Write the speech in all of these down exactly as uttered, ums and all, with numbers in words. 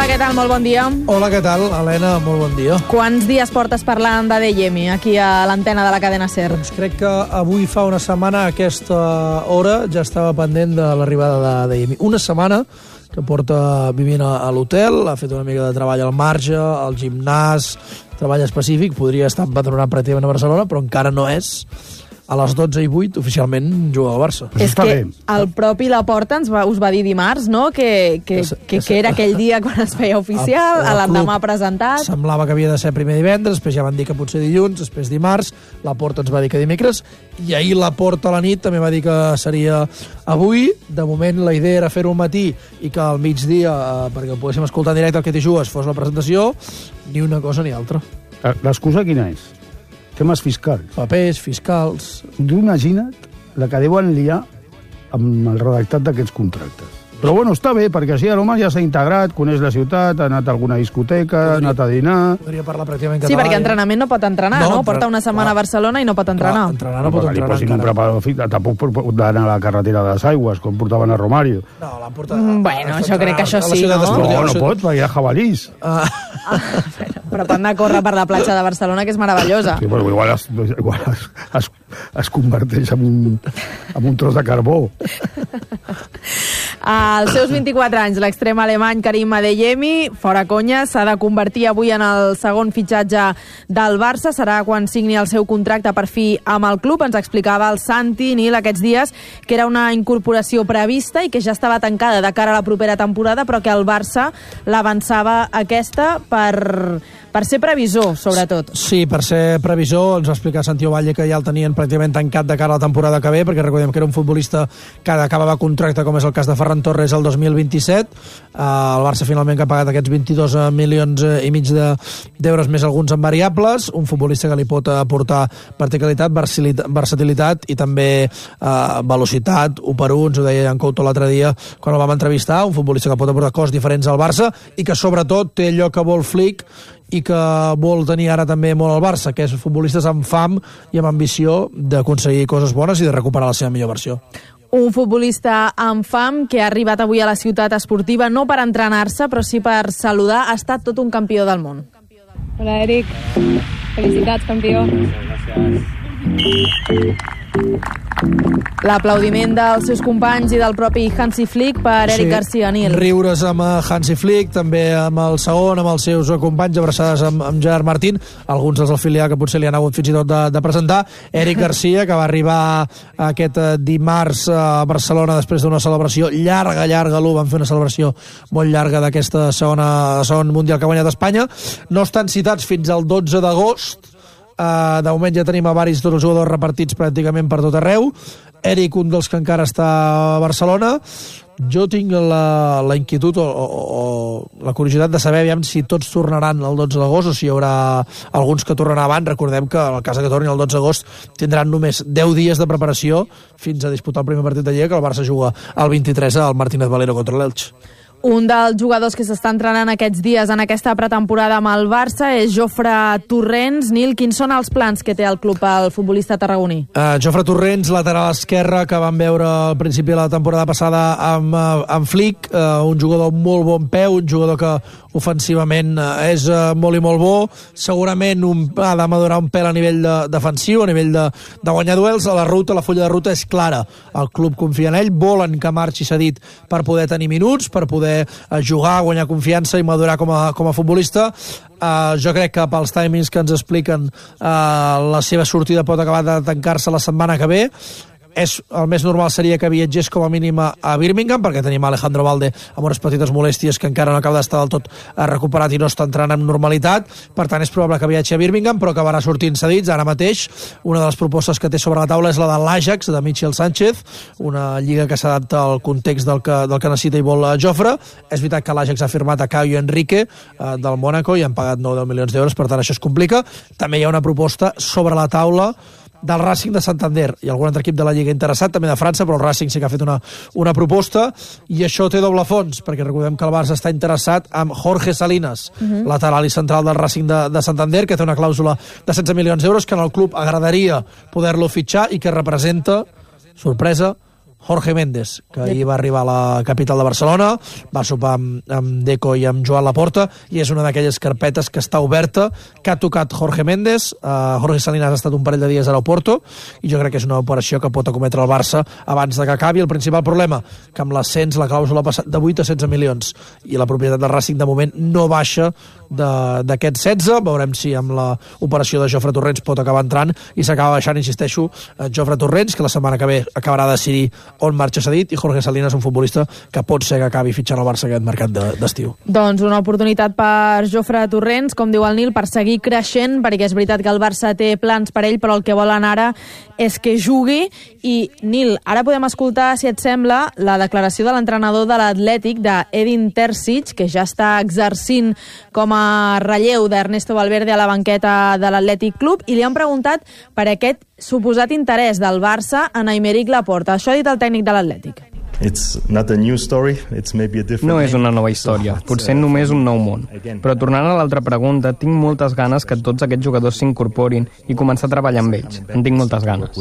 què tal? Molt bon dia. Hola, què tal, Helena? Molt bon dia. Quants dies portes parlant d'Adeyemi aquí a l'antena de la cadena SER? Doncs crec que avui fa una setmana a aquesta hora ja estava pendent de l'arribada d'Adeyemi. Una setmana que porta vivint a l'hotel, ha fet una mica de treball al marge, al gimnàs, treball específic, podria estar empadronat pràcticament a Barcelona, però encara no és. A les dotze i vuit, oficialment, juga al Barça. És que el propi Laporta ens va, us va dir dimarts, no?, que, que, que, que era aquell dia quan es feia oficial, a l'endemà presentat. Semblava que havia de ser primer divendres, després ja van dir que potser dilluns, després dimarts, Laporta ens va dir que dimecres, i ahir Laporta a la nit també va dir que seria avui. De moment la idea era fer-ho al matí i que al migdia, eh, perquè ho poguéssim escoltar en directe el que t'hi jugues, fos la presentació, ni una cosa ni altra. L'excusa quina és? Temes fiscals. Papers, fiscals... Imagina't la que deuen liar amb el redactat d'aquests contractes. Però bueno, està bé, perquè així l'home ja s'ha integrat, coneix la ciutat, ha anat a alguna discoteca, ha anat a dinar... Podria parlar pràcticament català. Sí, perquè entrenament no pot entrenar, no? no? Porta una setmana clar, a Barcelona i no pot entrenar. Clar, entrenar no pot entrenar entrenar encara. Un preparador físic, tampoc pot anar a la carretera de les Aigües, com portaven a Romario. No, l'han portat... Mm, bueno, jo crec que això sí, no? No, no pot, perquè hi ha jabalís. Ah. Ah, però pot anar a córrer per la platja de Barcelona, que és meravellosa. Sí, però igual es, igual es, es, es converteix en un, en un tros de carbó. Als seus vint-i-quatre anys, l'extrem alemany Karim Adeyemi, fora conya, s'ha de convertir avui en el segon fitxatge del Barça. Serà quan signi el seu contracte per fi amb el club. Ens explicava el Santi Nil aquests dies que era una incorporació prevista i que ja estava tancada de cara a la propera temporada, però que el Barça l'avançava aquesta per... per ser previsor, sobretot. Sí, per ser previsor. Ens va explicar Santi Ovalle que ja el tenien pràcticament tancat de cara a la temporada que ve, perquè recordem que era un futbolista que acabava contracte, com és el cas de Ferran Torres, el dos mil vint-i-set. Uh, el Barça finalment que ha pagat aquests vint-i-dos milions i mig d'euros més alguns en variables. Un futbolista que li pot aportar verticalitat, versatilitat i també uh, velocitat, un per un, ens ho deia en Couto l'altre dia quan el vam entrevistar. Un futbolista que pot aportar coses diferents al Barça i que sobretot té allò que vol Flick i que vol tenir ara també molt al Barça, que és futbolistes amb fam i amb ambició d'aconseguir coses bones i de recuperar la seva millor versió. Un futbolista amb fam que ha arribat avui a la ciutat esportiva no per entrenar-se, però sí per saludar. Ha estat tot un campió del món. Hola, Eric. Felicitats, campió. Gràcies. L'aplaudiment dels seus companys i del propi Hansi Flick per Eric sí, Garcia Nil. Riures amb Hansi Flick, també amb el segon, amb els seus companys, abraçades amb, amb Gerard Martín, alguns dels del filial que potser li han hagut fins i tot de, de presentar. Eric Garcia, que va arribar aquest dimarts a Barcelona després d'una celebració llarga, llarga, l'U van fer una celebració molt llarga d'aquesta segona segon Mundial que ha guanyat Espanya. No estan citats fins al dotze d'agost. Uh, de moment ja tenim a varis tots els jugadors repartits pràcticament per tot arreu. Eric, un dels que encara està a Barcelona. Jo tinc la, la inquietud o, o, o la curiositat de saber aviam si tots tornaran el dotze d'agost o si hi haurà alguns que tornaran abans. Recordem que en el cas que tornin el dotze d'agost tindran només deu dies de preparació fins a disputar el primer partit de Lliga, que el Barça juga el vint-i-tres al Martínez Valero contra l'Elx. Un dels jugadors que s'està entrenant aquests dies en aquesta pretemporada amb el Barça és Jofre Torrents. Nil, quins són els plans que té el club el futbolista tarragoní? Uh, Jofre Torrents, lateral esquerre, que vam veure al principi de la temporada passada amb, uh, amb Flick, uh, un jugador amb molt bon peu, un jugador que ofensivament uh, és uh, molt i molt bo, segurament un, ha de madurar un pèl a nivell de, defensiu, a nivell de, de guanyar duels. A la ruta, la fulla de ruta és clara, el club confia en ell, volen que marxi cedit per poder tenir minuts, per poder jugar, guanyar confiança i madurar com a, com a futbolista. Uh, jo crec que pels timings que ens expliquen uh, la seva sortida pot acabar de tancar-se la setmana que ve. És, el més normal seria que viatgés com a mínim a Birmingham, perquè tenim Alejandro Valde amb unes petites molèsties que encara no acaba d'estar del tot recuperat i no està entrant amb normalitat. Per tant, és probable que viatgi a Birmingham, però acabarà sortint cedits. Ara mateix, una de les propostes que té sobre la taula és la de l'Ajax, de Michel Sánchez, una lliga que s'adapta al context del que, del que necessita i vol Jofre. És veritat que l'Ajax ha firmat a Caio Henrique eh, del Mónaco i han pagat nou o deu milions d'euros, per tant això es complica. També hi ha una proposta sobre la taula del Racing de Santander i algun altre equip de la Lliga interessat, també de França, però el Racing sí que ha fet una, una proposta, i això té doble fons, perquè recordem que el Barça està interessat amb Jorge Salinas, uh-huh. lateral i central del Racing de, de Santander, que té una clàusula de setze milions d'euros, que en el club agradaria poder-lo fitxar i que representa, sorpresa, Jorge Méndez, que ahir va arribar a la capital de Barcelona, va sopar amb, amb Deco i amb Joan Laporta, i és una d'aquelles carpetes que està oberta, que ha tocat Jorge Méndez. uh, Jorge Salinas ha estat un parell de dies a l'aeroporto, i jo crec que és una operació que pot acometre el Barça abans de que acabi. El principal problema, que amb l'ascens la clàusula ha passat de vuit a setze milions, i la propietat del Racing de moment no baixa d'aquests setze. Veurem si amb l'operació de Jofre Torrents pot acabar entrant, i s'acaba baixant, insisteixo, Jofre Torrents, que la setmana que ve acabarà de decidir on marxa cedit, i Jorge Salinas, un futbolista que pot ser que acabi fitxant el Barça aquest mercat d'estiu. Doncs una oportunitat per Jofre Torrents, com diu el Nil, per seguir creixent, perquè és veritat que el Barça té plans per ell, però el que volen ara és que jugui. I, Nil, ara podem escoltar, si et sembla, la declaració de l'entrenador de l'Atlètic, d'Edin Terzic, que ja està exercint com a relleu d'Ernesto Valverde a la banqueta de l'Atlètic Club, i li han preguntat per aquest suposat interès del Barça en Aymeric Laporta. Això ha dit el tècnic de l'Atlètic. No és una nova història, potser només un nou món. Però tornant a l'altra pregunta, tinc moltes ganes que tots aquests jugadors s'incorporin i començar a treballar amb ells. En tinc moltes ganes.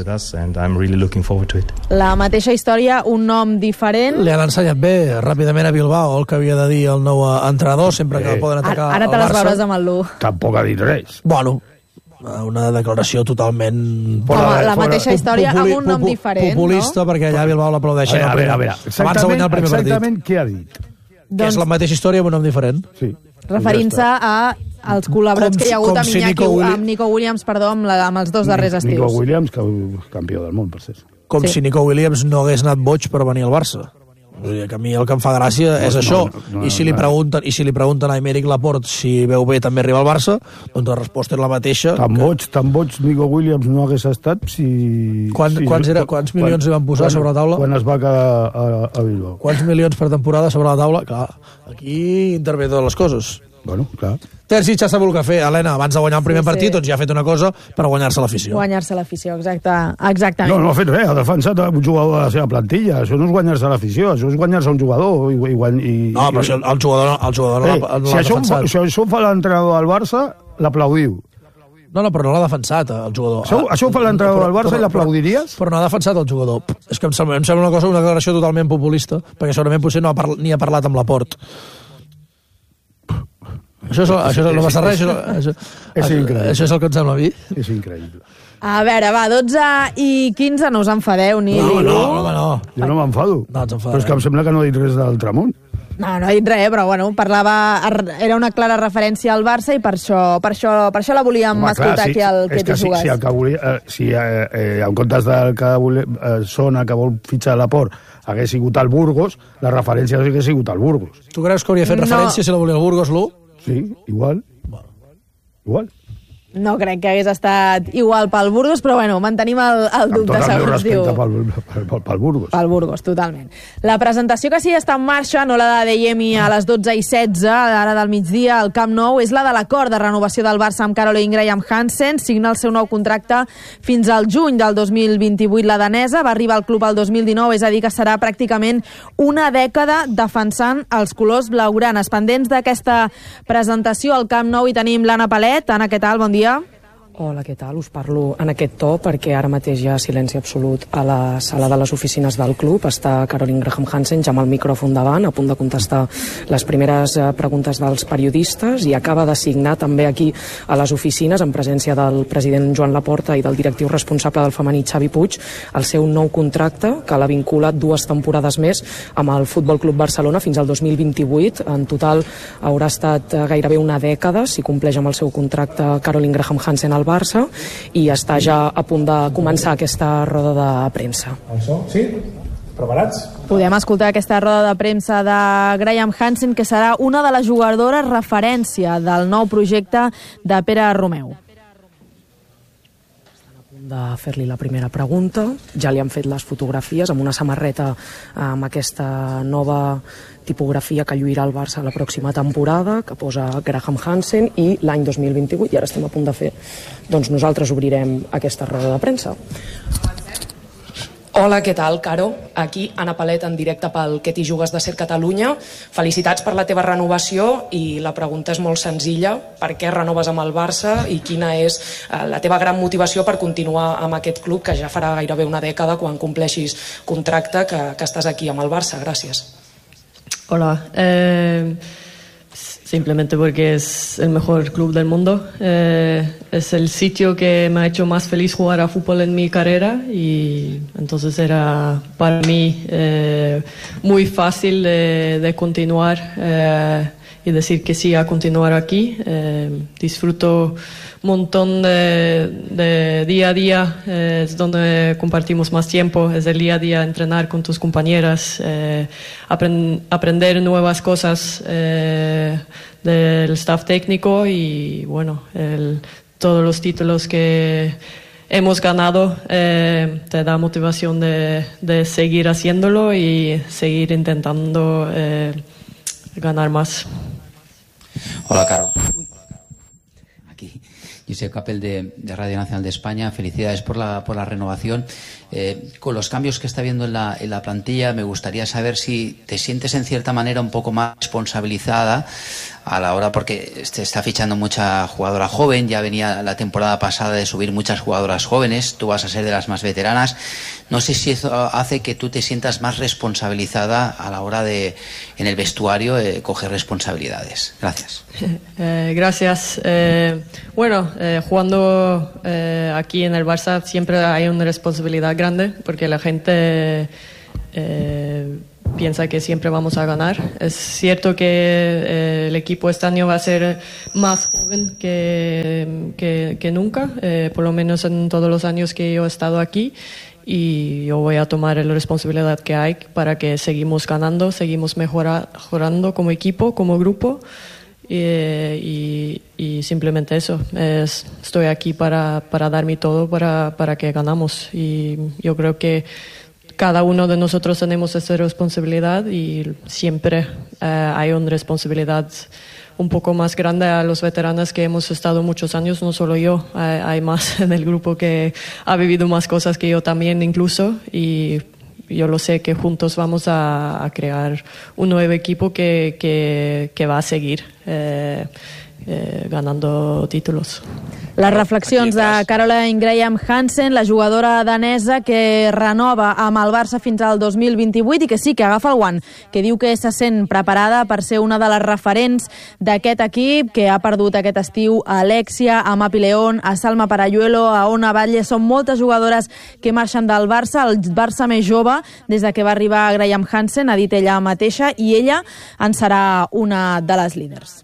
La mateixa història, un nom diferent. Li han ensenyat bé ràpidament a Bilbao el que havia de dir el nou entrenador, sempre que poden atacar ara, ara te les veuràs amb el Lu. Tampoc ha dit res. Bueno, una declaració totalment... Home, la mateixa història amb un nom diferent, populista, no? Perquè allà a Bilbao l'aplaudeixen. A veure, a veure, exactament, exactament què ha dit? Que és la mateixa història amb un nom diferent. Sí. Referint-se a als col·laborats que hi ha hagut amb, si Iñaki, Nico amb Nico Williams, perdó, amb, la, amb els dos darrers estius. Nico Williams, que campió del món, per cert. Com sí. si Nico Williams no hagués anat boig per venir al Barça. Vull dir que a mi el que em fa gràcia no, és no, això. No, no, I, si li pregunten, I si li pregunten a Aymeric Laporte si veu bé també arribar al Barça, doncs la resposta és la mateixa. Tan que... boig, tan boig Nico Williams no hagués estat si... Quan, si quants, era, quants milions quan, li van posar quan, sobre la taula? Quan es va quedar a, a Bilbao. Quants milions per temporada sobre la taula? Clar, aquí intervé totes les coses. Bueno, clar. Terzic ja sap el que fer. Helena, abans de guanyar el primer sí, partit, sí. doncs ja ha fet una cosa per guanyar-se l'afició. Guanyar-se l'afició, exacte, exactament. No, no ha fet res, ha defensat un jugador de la seva plantilla. Això no és guanyar-se l'afició, això és guanyar-se un jugador. I, i, i, no, però si el, el jugador, el jugador eh, no l'ha si defensat. Si això ho fa l'entrenador del Barça, l'aplaudiu. No, no, però no l'ha defensat, el jugador. Això, això ho fa l'entrenador del Barça i l'aplaudiries? Però no ha defensat el jugador. És que em sembla, em sembla una cosa, una declaració totalment populista, perquè segurament potser no ha parlat, ni ha parlat amb Laporte. Això és, això és, no passa res, això, això, és increïble. Això és el que em sembla a mi. És increïble. A veure, va, dotze i quinze, no us enfadeu, ni... No, no, no, no. Jo no m'enfado. No, però és que em sembla que no ha dit res de l'Altramont. No, no ha dit res, però bueno, parlava, era una clara referència al Barça i per això, per això, per això la volíem Home, escoltar clar, aquí al que, que tu jugues. Si, el que volia, eh, si eh, eh, en comptes del que volia, eh, sona que vol fitxar Laporte hagués sigut al Burgos, la referència hagués sigut al Burgos. Tu creus que hauria fet referència no. si la volia al Burgos, Lu? Sí, igual. Bueno. Igual. No crec que hagués estat igual pel Burgos, però bueno, mantenim el, el dubte, segons diu. Amb tot el meu respecte pel, pel, pel Burgos. Pel Burgos, totalment. La presentació que sí està en marxa, no la de Deyemi a les dotze i setze, ara del migdia, al Camp Nou, és la de l'acord de renovació del Barça amb Caroline Graham-Hansen. Signa el seu nou contracte fins al juny del dos mil vint-i-vuit. La danesa va arribar al club el dos mil dinou, és a dir, que serà pràcticament una dècada defensant els colors blaugranes. Pendents d'aquesta presentació al Camp Nou hi tenim l'Anna Palet. Anna, què tal? Bon dia. Hola, què tal? Us parlo en aquest to perquè ara mateix hi ha silenci absolut a la sala de les oficines del club. Està Caroline Graham-Hansen ja amb el micròfon davant, a punt de contestar les primeres preguntes dels periodistes, i acaba de signar també aquí a les oficines, en presència del president Joan Laporta i del directiu responsable del femení Xavi Puig, el seu nou contracte, que l'ha vinculat dues temporades més amb el Futbol Club Barcelona fins al dos mil vint-i-vuit. En total haurà estat gairebé una dècada si compleix amb el seu contracte Caroline Graham-Hansen al Barça, i està ja a punt de començar aquesta roda de premsa. Sí? Preparats? Podem escoltar aquesta roda de premsa de Graham-Hansen, que serà una de les jugadores referència del nou projecte de Pere Romeu. De fer-li la primera pregunta, ja li han fet les fotografies amb una samarreta amb aquesta nova tipografia que lluirà el Barça la pròxima temporada, que posa Graham-Hansen, i l'any dos mil vint-i-vuit, i ara estem a punt de fer, doncs nosaltres obrirem aquesta roda de premsa. Hola, què tal, Caro? Aquí, Anna Palet, en directe pel Que t'hi jugues de Ser Catalunya. Felicitats per la teva renovació i la pregunta és molt senzilla. Per què renoves amb el Barça i quina és la teva gran motivació per continuar amb aquest club que ja farà gairebé una dècada quan compleixis contracte que, que estàs aquí amb el Barça? Gràcies. Hola. Eh... Simplemente porque es el mejor club del mundo. Eh, es el sitio que me ha hecho más feliz jugar a fútbol en mi carrera y entonces era para mí eh, muy fácil de, de continuar eh, y decir que sí a continuar aquí. Eh, disfruto un montón de, de día a día, eh, es donde compartimos más tiempo, es el día a día entrenar con tus compañeras, eh, aprend, aprender nuevas cosas eh, del staff técnico y bueno, el, todos los títulos que hemos ganado eh, te da motivación de, de seguir haciéndolo y seguir intentando eh, ganar más. Hola, Caro. Aquí. Josep Capel de, de Radio Nacional de España. Felicidades por la, por la renovación. Eh, con los cambios que está viendo en la, en la plantilla, me gustaría saber si te sientes en cierta manera un poco más responsabilizada a la hora, porque se está fichando mucha jugadora joven, ya venía la temporada pasada de subir muchas jugadoras jóvenes, tú vas a ser de las más veteranas. No sé si eso hace que tú te sientas más responsabilizada a la hora de, en el vestuario, eh, coger responsabilidades. Gracias. Eh, gracias. Eh, bueno, eh, jugando eh, aquí en el Barça siempre hay una responsabilidad grande, porque la gente eh, piensa que siempre vamos a ganar. Es cierto que eh, el equipo este año va a ser más joven que, que, que nunca, eh, por lo menos en todos los años que yo he estado aquí, y yo voy a tomar la responsabilidad que hay para que seguimos ganando, seguimos mejora, mejorando como equipo, como grupo, eh, y, y simplemente eso. Es, estoy aquí para, para dar mi todo para, para que ganamos, y yo creo que cada uno de nosotros tenemos esa responsabilidad y siempre eh, hay una responsabilidad un poco más grande a los veteranos que hemos estado muchos años, no solo yo, hay, hay más en el grupo que ha vivido más cosas que yo también incluso, y yo lo sé que juntos vamos a, a crear un nuevo equipo que, que, que va a seguir eh, eh, ganando títulos. Les reflexions de Caroline Graham Hansen, la jugadora danesa que renova amb el Barça fins al dos mil vint-i-vuit i que sí que agafa el guant, que diu que se sent preparada per ser una de les referents d'aquest equip, que ha perdut aquest estiu a Alexia, a Mapi León, a Salma Parayuelo, a Ona Batlle. Són moltes jugadores que marxen del Barça, el Barça més jove des de que va arribar Graham Hansen, ha dit ella mateixa, i ella en serà una de les líders.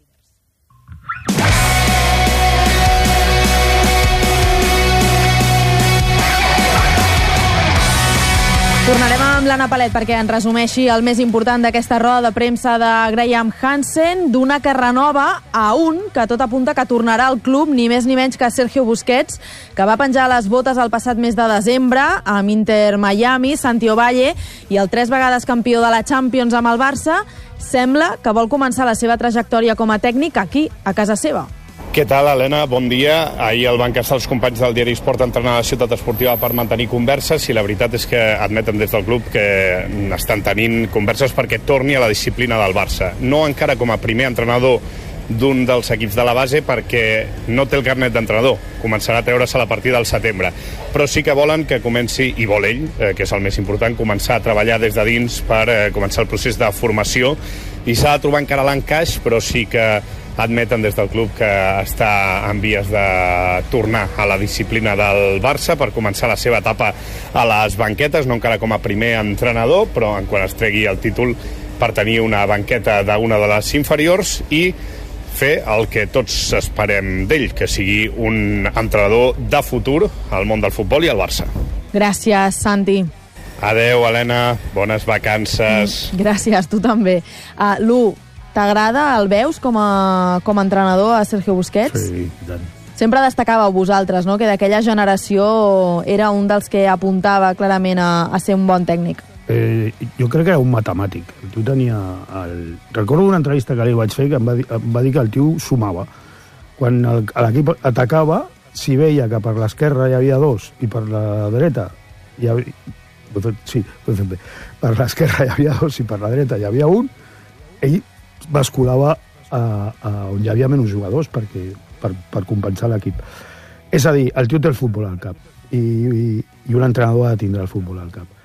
Tornarem amb l'Anna Palet perquè ens resumeixi el més important d'aquesta roda de premsa de Graham Hansen, d'una que renova a un que tot apunta que tornarà al club, ni més ni menys que Sergio Busquets, que va penjar les botes el passat mes de desembre amb Inter Miami. Santi Ovalle, i el tres vegades campió de la Champions amb el Barça, sembla que vol començar la seva trajectòria com a tècnic aquí, a casa seva. Què tal, Helena? Bon dia. Ahir el van caçar els companys del diari Esport entrenar a la Ciutat Esportiva per mantenir converses, i la veritat és que admeten des del club que estan tenint converses perquè torni a la disciplina del Barça. No encara com a primer entrenador d'un dels equips de la base, perquè no té el carnet d'entrenador, començarà a treure's a la partir del setembre, però sí que volen que comenci, i vol ell, eh, que és el més important, començar a treballar des de dins per eh, començar el procés de formació, i s'ha de trobar encara l'encaix, però sí que admeten des del club que està en vies de tornar a la disciplina del Barça per començar la seva etapa a les banquetes, no encara com a primer entrenador, però en quan es tregui el títol per tenir una banqueta d'una de les inferiors i fer el que tots esperem d'ell, que sigui un entrenador de futur al món del futbol i al Barça. Gràcies, Santi. Adeu, Helena, bones vacances. Gràcies, tu també. Uh, Lu, t'agrada, el veus com a, com a entrenador a Sergio Busquets? Sí, tant. Sempre destacàveu vosaltres, no?, que d'aquella generació era un dels que apuntava clarament a, a ser un bon tècnic. Eh, jo crec que era un matemàtic. El tio tenia... El... Recordo una entrevista que li vaig fer que em va, dir, em va dir que el tio sumava. Quan l'equip atacava, si veia que per l'esquerra hi havia dos i per la dreta hi havia, ho he fet, sí, ho he fet bé. Per l'esquerra hi havia dos i per la dreta hi havia un. Ell basculava a, a on hi havia menys jugadors perquè, per, per compensar l'equip. És a dir, el tio té el futbol al cap i, i, i un entrenador ha de tindre el futbol al cap.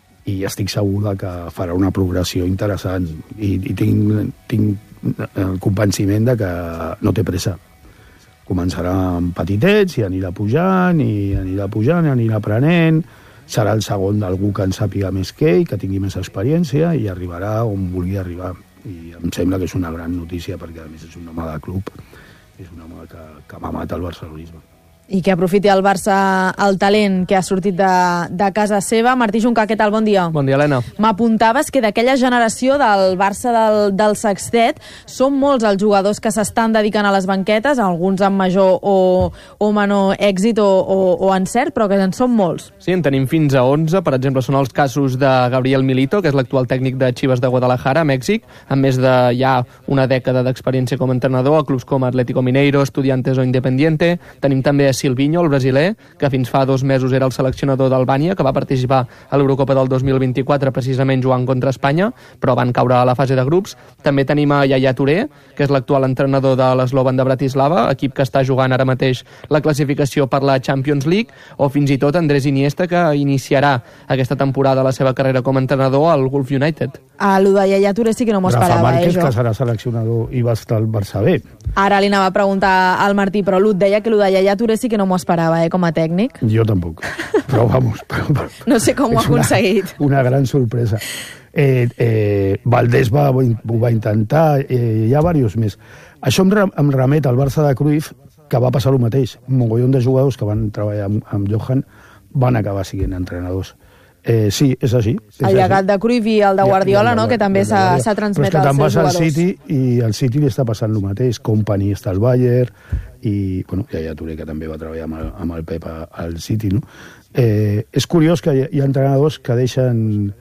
I estic segur que farà una progressió interessant i, i tinc, tinc el convenciment de que no té pressa. Començarà amb petitets i anirà pujant i anirà pujant i anirà aprenent, serà el segon d'algú que en sàpiga més que ell, que tingui més experiència i arribarà on vulgui arribar. I em sembla que és una gran notícia perquè a més és un home de club, és un home que, que m'ha matat el barcelonisme. I que aprofiti el Barça el talent que ha sortit de, de casa seva. Martí Juncà, què tal? Bon dia. Bon dia, Helena. M'apuntaves que d'aquella generació del Barça del, del Sextet són molts els jugadors que s'estan dedicant a les banquetes, alguns amb major o, o menor èxit o, o, o encert, però que en són molts. Sí, en tenim fins a onze. Per exemple, són els casos de Gabriel Milito, que és l'actual tècnic de Chivas de Guadalajara, a Mèxic, amb més de ja una dècada d'experiència com a entrenador a clubs com Atlético Mineiro, Estudiantes o Independiente. Tenim també Silvinho, el brasiler, que fins fa dos mesos era el seleccionador d'Albània, que va participar a l'Eurocopa del dos mil vint-i-quatre precisament jugant contra Espanya, però van caure a la fase de grups. També tenim a Yaya Touré, que és l'actual entrenador de l'Slovan de Bratislava, equip que està jugant ara mateix la classificació per la Champions League, o fins i tot Andrés Iniesta, que iniciarà aquesta temporada la seva carrera com a entrenador al Gulf United. A lo de Yaya Touré sí que no m'ho esperava, Rafa Márquez, eh, jo. que serà seleccionador i va estar al Barça B. Ara li anava a preguntar al Martí, però l'Ut deia que lo de Yaya Touré sí que no m'ho esperava, eh, com a tècnic. Jo tampoc, però vamos. Però, però, no sé com ho ha aconseguit. Una, una gran sorpresa. Eh, eh, Valdés va, ho va intentar, eh, hi ha diversos més. Això em, em remet al Barça de Cruyff, que va passar el mateix. Un mogollon de jugadors que van treballar amb, amb Johan van acabar sent entrenadors. Eh, sí, és així. És el llegat de Cruyff i el de Guardiola, no?, que també s'ha transmet als seus jugadors. Però és que te'n vas al City i al City li està passant el mateix. Company està al Bayern i, bueno, ja hi ha Touré, que també va treballar amb el, amb el Pep al City, no? Eh, és curiós que hi ha, hi ha entrenadors que deixen,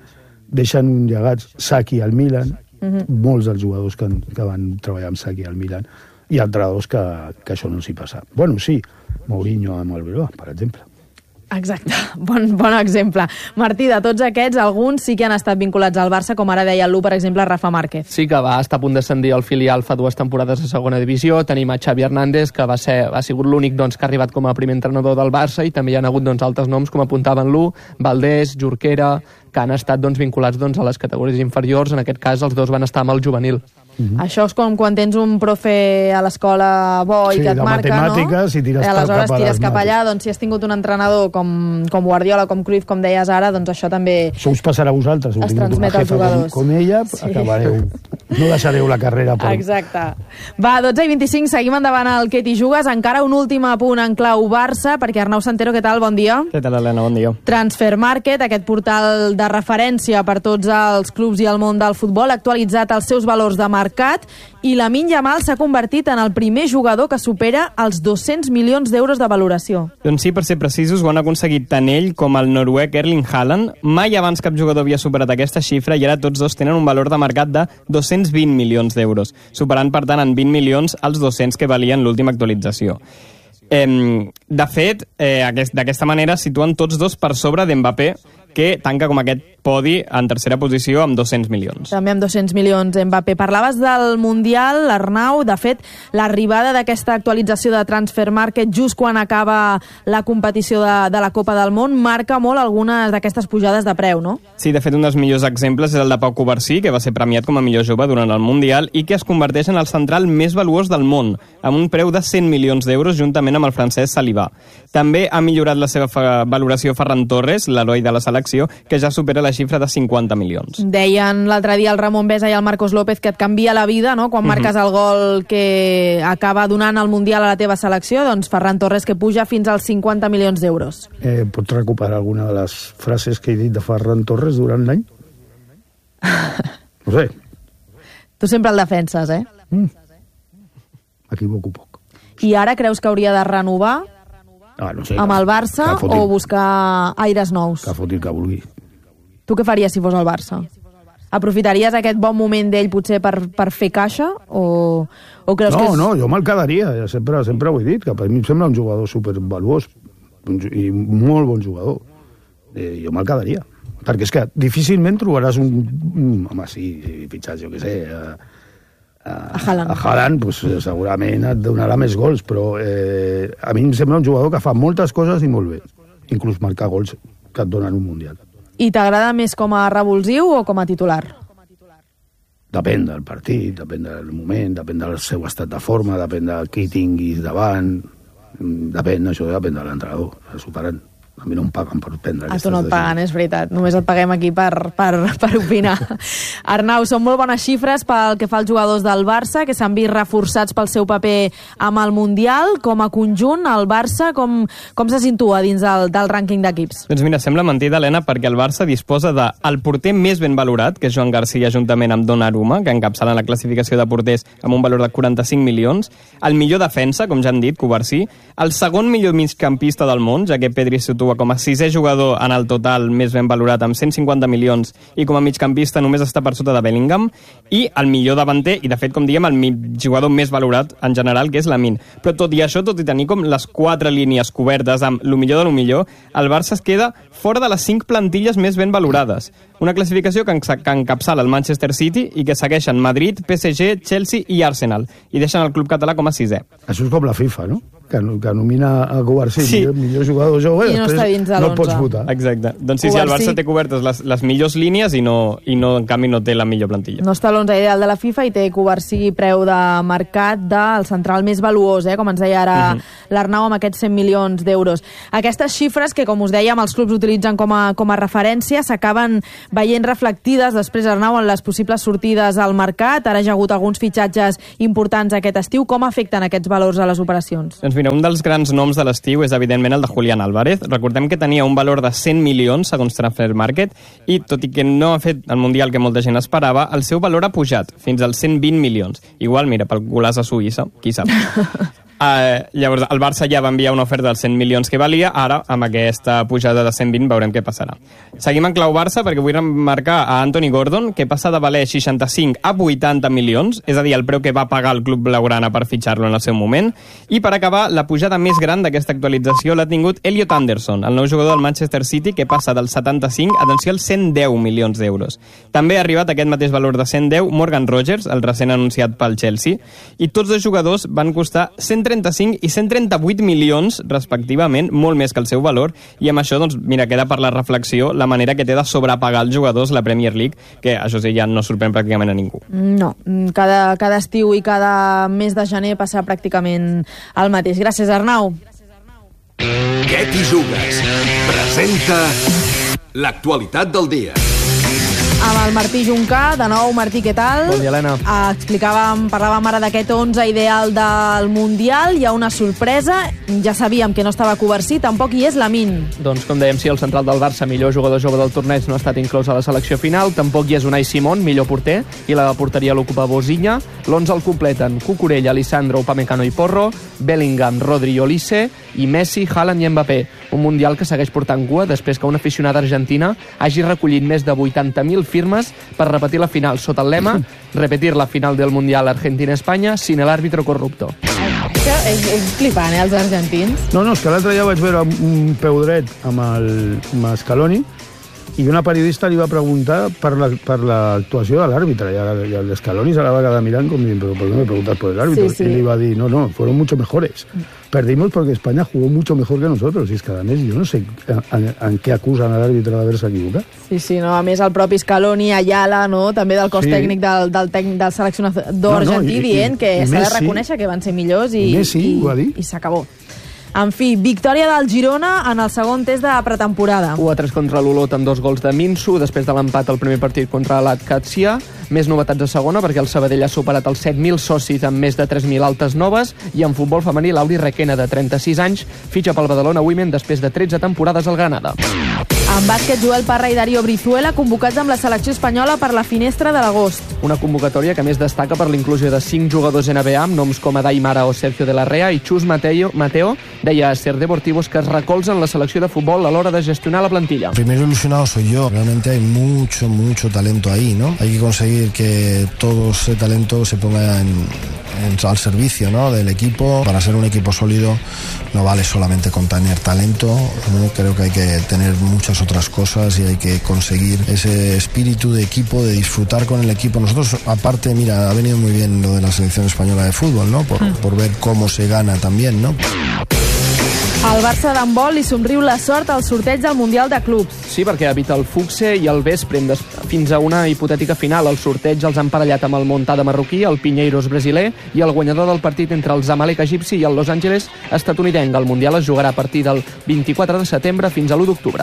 deixen un llegat. Saki al Milan, uh-huh. molts dels jugadors que, que van treballar amb Saki al Milan, i entrenadors que, que això no s'hi passa. Bueno, sí, Mourinho amb el Bilbao, per exemple. Exacte, bon, bon exemple. Martí, de tots aquests, alguns sí que han estat vinculats al Barça, com ara deia l'U, per exemple, Rafa Márquez. Sí, que va estar a punt d'ascendir al filial fa dues temporades a segona divisió. Tenim a Xavi Hernández, que va ser, ha sigut l'únic doncs, que ha arribat com a primer entrenador del Barça, i també hi ha hagut doncs, altres noms, com apuntaven l'U, Valdés, Jorquera, que han estat doncs, vinculats doncs, a les categories inferiors. En aquest cas, els dos van estar amb el juvenil. Mm-hmm. Això és com quan tens un profe a l'escola bo i sí, que et marca, no? I tires I aleshores cap tires cap allà. Doncs si has tingut un entrenador com, com Guardiola, com Cruyff, com deies ara, doncs això també això us passarà a vosaltres. Es transmet als jugadors. Com, com ella, sí. Acabareu, no deixareu la carrera. Per... Exacte. Va, dotze i vint-i-cinc, seguim endavant al Què t'hi jugues. Encara un últim apunt en clau Barça, perquè Arnau Santero, què tal? Bon dia. Què tal, Helena? Bon dia. Transfer Market, aquest portal de referència per tots els clubs i el món del futbol, ha actualitzat els seus valors de mercat i Lamine Yamal s'ha convertit en el primer jugador que supera els dos-cents milions d'euros de valoració. Doncs sí, per ser precisos, ho han aconseguit tant ell com el noruec Erling Haaland. Mai abans cap jugador havia superat aquesta xifra i ara tots dos tenen un valor de mercat de dos-cents vint milions d'euros, superant, per tant, en vint milions els dos-cents que valien l'última actualització. Eh, de fet, eh, aquest, d'aquesta manera situen tots dos per sobre d'Mbappé, que tanca com aquest podi en tercera posició amb dos-cents milions. També amb dos-cents milions, Mbappé. Parlaves del Mundial, Arnau. De fet, l'arribada d'aquesta actualització de Transfer Market just quan acaba la competició de, de la Copa del Món marca molt algunes d'aquestes pujades de preu, no? Sí, de fet, un dels millors exemples és el de Pau Covarsí, que va ser premiat com a millor jove durant el Mundial i que es converteix en el central més valuós del món, amb un preu de cent milions d'euros juntament amb el francès Saliba. També ha millorat la seva valoració Ferran Torres, l'heroi de la selecció, que ja supera la xifra de cinquanta milions. Deien l'altre dia el Ramon Besa i el Marcos López que et canvia la vida, no?, quan marques el gol que acaba donant el Mundial a la teva selecció. Doncs Ferran Torres, que puja fins als cinquanta milions d'euros. Eh, pots recuperar alguna de les frases que he dit de Ferran Torres durant l'any? No sé. Tu sempre el defenses, eh? Mm. M'equivoco poc. I ara creus que hauria de renovar ah, no sé, amb el Barça o buscar aires nous? Que foti el que vulgui. Tu què faries si fos el Barça? Aprofitaries aquest bon moment d'ell potser per, per fer caixa? O, o creus no, que és... no, jo me'l quedaria. Sempre, sempre ho he dit, que per mi em sembla un jugador supervaluós i molt bon jugador. Eh, jo me'l quedaria. perquè és que difícilment trobaràs un... un home, sí, fitxats, jo què sé... A, a, a Haaland. A Haaland, pues, segurament et donarà més gols, però eh, a mi em sembla un jugador que fa moltes coses i molt bé. Inclús marcar gols que et donen un Mundial. I t'agrada més com a revulsiu o com a titular? Depèn del partit, depèn del moment, depèn del seu estat de forma, depèn de qui tinguis davant, depèn, això depèn de l'entrenador, s'ho faran. A mi no em paguen per prendre aquestes decisions. A tu no et paguen, és veritat. Només et paguem aquí per, per, per opinar. Arnau, són molt bones xifres pel que fa als jugadors del Barça, que s'han vist reforçats pel seu paper amb el Mundial. Com a conjunt, el Barça, com, com se situa dins del, del rànquing d'equips? Doncs mira, sembla mentida, Helena, perquè el Barça disposa del porter més ben valorat, que és Joan Garcia, juntament amb Donnarumma, que encapçalen la classificació de porters amb un valor de quaranta-cinc milions, el millor defensa, com ja han dit, Covarsí, el segon millor migcampista del món, ja que Pedri situa com a sisè jugador en el total més ben valorat amb cent cinquanta milions i com a migcampista només està per sota de Bellingham, i el millor davanter i de fet, com diem, el jugador més valorat en general, que és Lamine. Però tot i això, tot i tenir com les quatre línies cobertes amb lo millor de lo millor, el Barça es queda fora de les cinc plantilles més ben valorades. Una classificació que encapçala el Manchester City i que segueixen Madrid, P S G, Chelsea i Arsenal, i deixen el club català com a sisè. Això és com la FIFA, no? Que, que nomina a Covarsí, sí. millor, millor jugador jove, i no està dins de no pots votar. Exacte. Doncs sí, sí, el Barça té cobertes les, les millors línies i, no, i no, en canvi no té la millor plantilla. No està l'onze ideal de la FIFA i té Covarsí preu de mercat del central més valuós, eh? Com ens deia ara uh-huh. l'Arnau, amb aquests cent milions d'euros. Aquestes xifres que, com us dèiem, els clubs utilitzen com a, com a referència, s'acaben veient reflectides després, Arnau, en les possibles sortides al mercat. Ara hi ha hagut alguns fitxatges importants aquest estiu. Com afecten aquests valors a les operacions? Doncs mira, un dels grans noms de l'estiu és evidentment el de Julián Álvarez. Recordem que tenia un valor de cent milions segons Transfer Market i tot i que no ha fet el Mundial que molta gent esperava, el seu valor ha pujat fins als cent vint milions. Igual, mira, pel golaç a Suïssa, qui sap. Uh, llavors el Barça ja va enviar una oferta dels cent milions que valia, ara amb aquesta pujada de cent vint veurem què passarà. Seguim en clau Barça perquè vull remarcar a Anthony Gordon, que passa de valer seixanta-cinc a vuitanta milions, és a dir, el preu que va pagar el club blaugrana per fitxar-lo en el seu moment. I per acabar, la pujada més gran d'aquesta actualització l'ha tingut Elliot Anderson, el nou jugador del Manchester City, que passa del setanta-cinc, atenció, als cent deu milions d'euros. També ha arribat aquest mateix valor de cent deu Morgan Rogers, el recent anunciat pel Chelsea, i tots dos jugadors van costar cent trenta-cinc i cent trenta-vuit milions, respectivament, molt més que el seu valor, i amb això, doncs, mira, queda per la reflexió la manera que té de sobrepagar els jugadors la Premier League, que això sí, ja no sorprèn pràcticament a ningú. No, cada, cada estiu i cada mes de gener passa pràcticament el mateix. Gràcies, Arnau. Què t'hi jugues? Presenta l'actualitat del dia. Amb el Martí Juncà. De nou, Martí, què tal? Bon dia, Helena. Ah, explicàvem, parlàvem ara d'aquest onze ideal del Mundial. Hi ha una sorpresa. Ja sabíem que no estava Covarsí, tampoc hi és Lamine. Doncs, com dèiem, sí, el central del Barça, millor jugador jove del torneig, no ha estat inclòs a la selecció final. Tampoc hi és Unai Simón, millor porter, i la porteria l'ocupa Bozinya. L'onze el completen Cucurella, Lisandro, Upamecano i Porro, Bellingham, Rodri i Olise, i Messi, Haaland i Mbappé. Un Mundial que segueix portant cua després que una aficionada argentina hagi recollit més de vuitanta mil firmes per repetir la final sota el lema repetir la final del Mundial Argentina-Espanya sin el árbitro corrupto. Això és, és flipant, eh, els argentins. No, no, és que l'altre dia vaig veure un peu dret amb el amb Scaloni i una periodista li va preguntar per la, per l'actuació de l'àrbitre i el Scaloni se la va quedar mirant com dient, però ¿por qué me preguntas por el árbitro? Sí, sí. Y le iba a decir, no, no, fueron mucho mejores. Perdimos porque España jugó mucho mejor que nosotros. Y es que, a més, jo no sé en, en què acusen a l'àrbitre d'haver-se equivocat. Sí, sí, no, a més el propi Scaloni, Ayala, no, també del cos sí. tècnic del, del, tècnic del seleccionador no, no, argentí, i, dient que s'ha de reconèixer que van ser millors i, i, Messi, i, i s'acabó. En fi, victòria del Girona en el segon test de pretemporada. u a tres contra l'Olot amb dos gols de Minsu, després de l'empat al primer partit contra l'Atkatsia. Més novetats a segona, perquè el Sabadell ha superat els set mil socis amb més de tres mil altes noves, i en futbol femení, l'Auri Requena, de trenta-sis anys, fitxa pel Badalona Women després de tretze temporades al Granada. En bàsquet, Joel Parra i Darío Brizuela convocats amb la selecció espanyola per la finestra de l'agost. Una convocatòria que més destaca per l'inclusió de cinc jugadors N B A amb noms com Adai Mara o Sergio de la Rea, i Chus Mateo, Mateo deia a Ser Deportivos que es recolzen la selecció de futbol a l'hora de gestionar la plantilla. Primero ilusionado soy yo. Realmente hay mucho, mucho talento ahí, ¿no? Hay que conseguir que todo ese talento se ponga en, al servicio, ¿no?, del equipo. Para ser un equipo sólido no vale solamente con tener talento, ¿no? Creo que hay que tener muchas otras cosas y hay que conseguir ese espíritu de equipo, de disfrutar con el equipo. Nosotros, aparte, mira, ha venido muy bien lo de la selección española de fútbol, ¿no?, por, por ver cómo se gana también, ¿no? El Barça d'handbol li somriu la sort al sorteig del Mundial de Clubs. Sí, perquè evita el Fuxe i el Vespre fins a una hipotètica final. El sorteig els han parellat amb el Montada marroquí, el Pinheiros brasiler i el guanyador del partit entre el Zamalek egipci i el Los Angeles estatunidenc. El Mundial es jugarà a partir del vint-i-quatre de setembre fins a l'u d'octubre.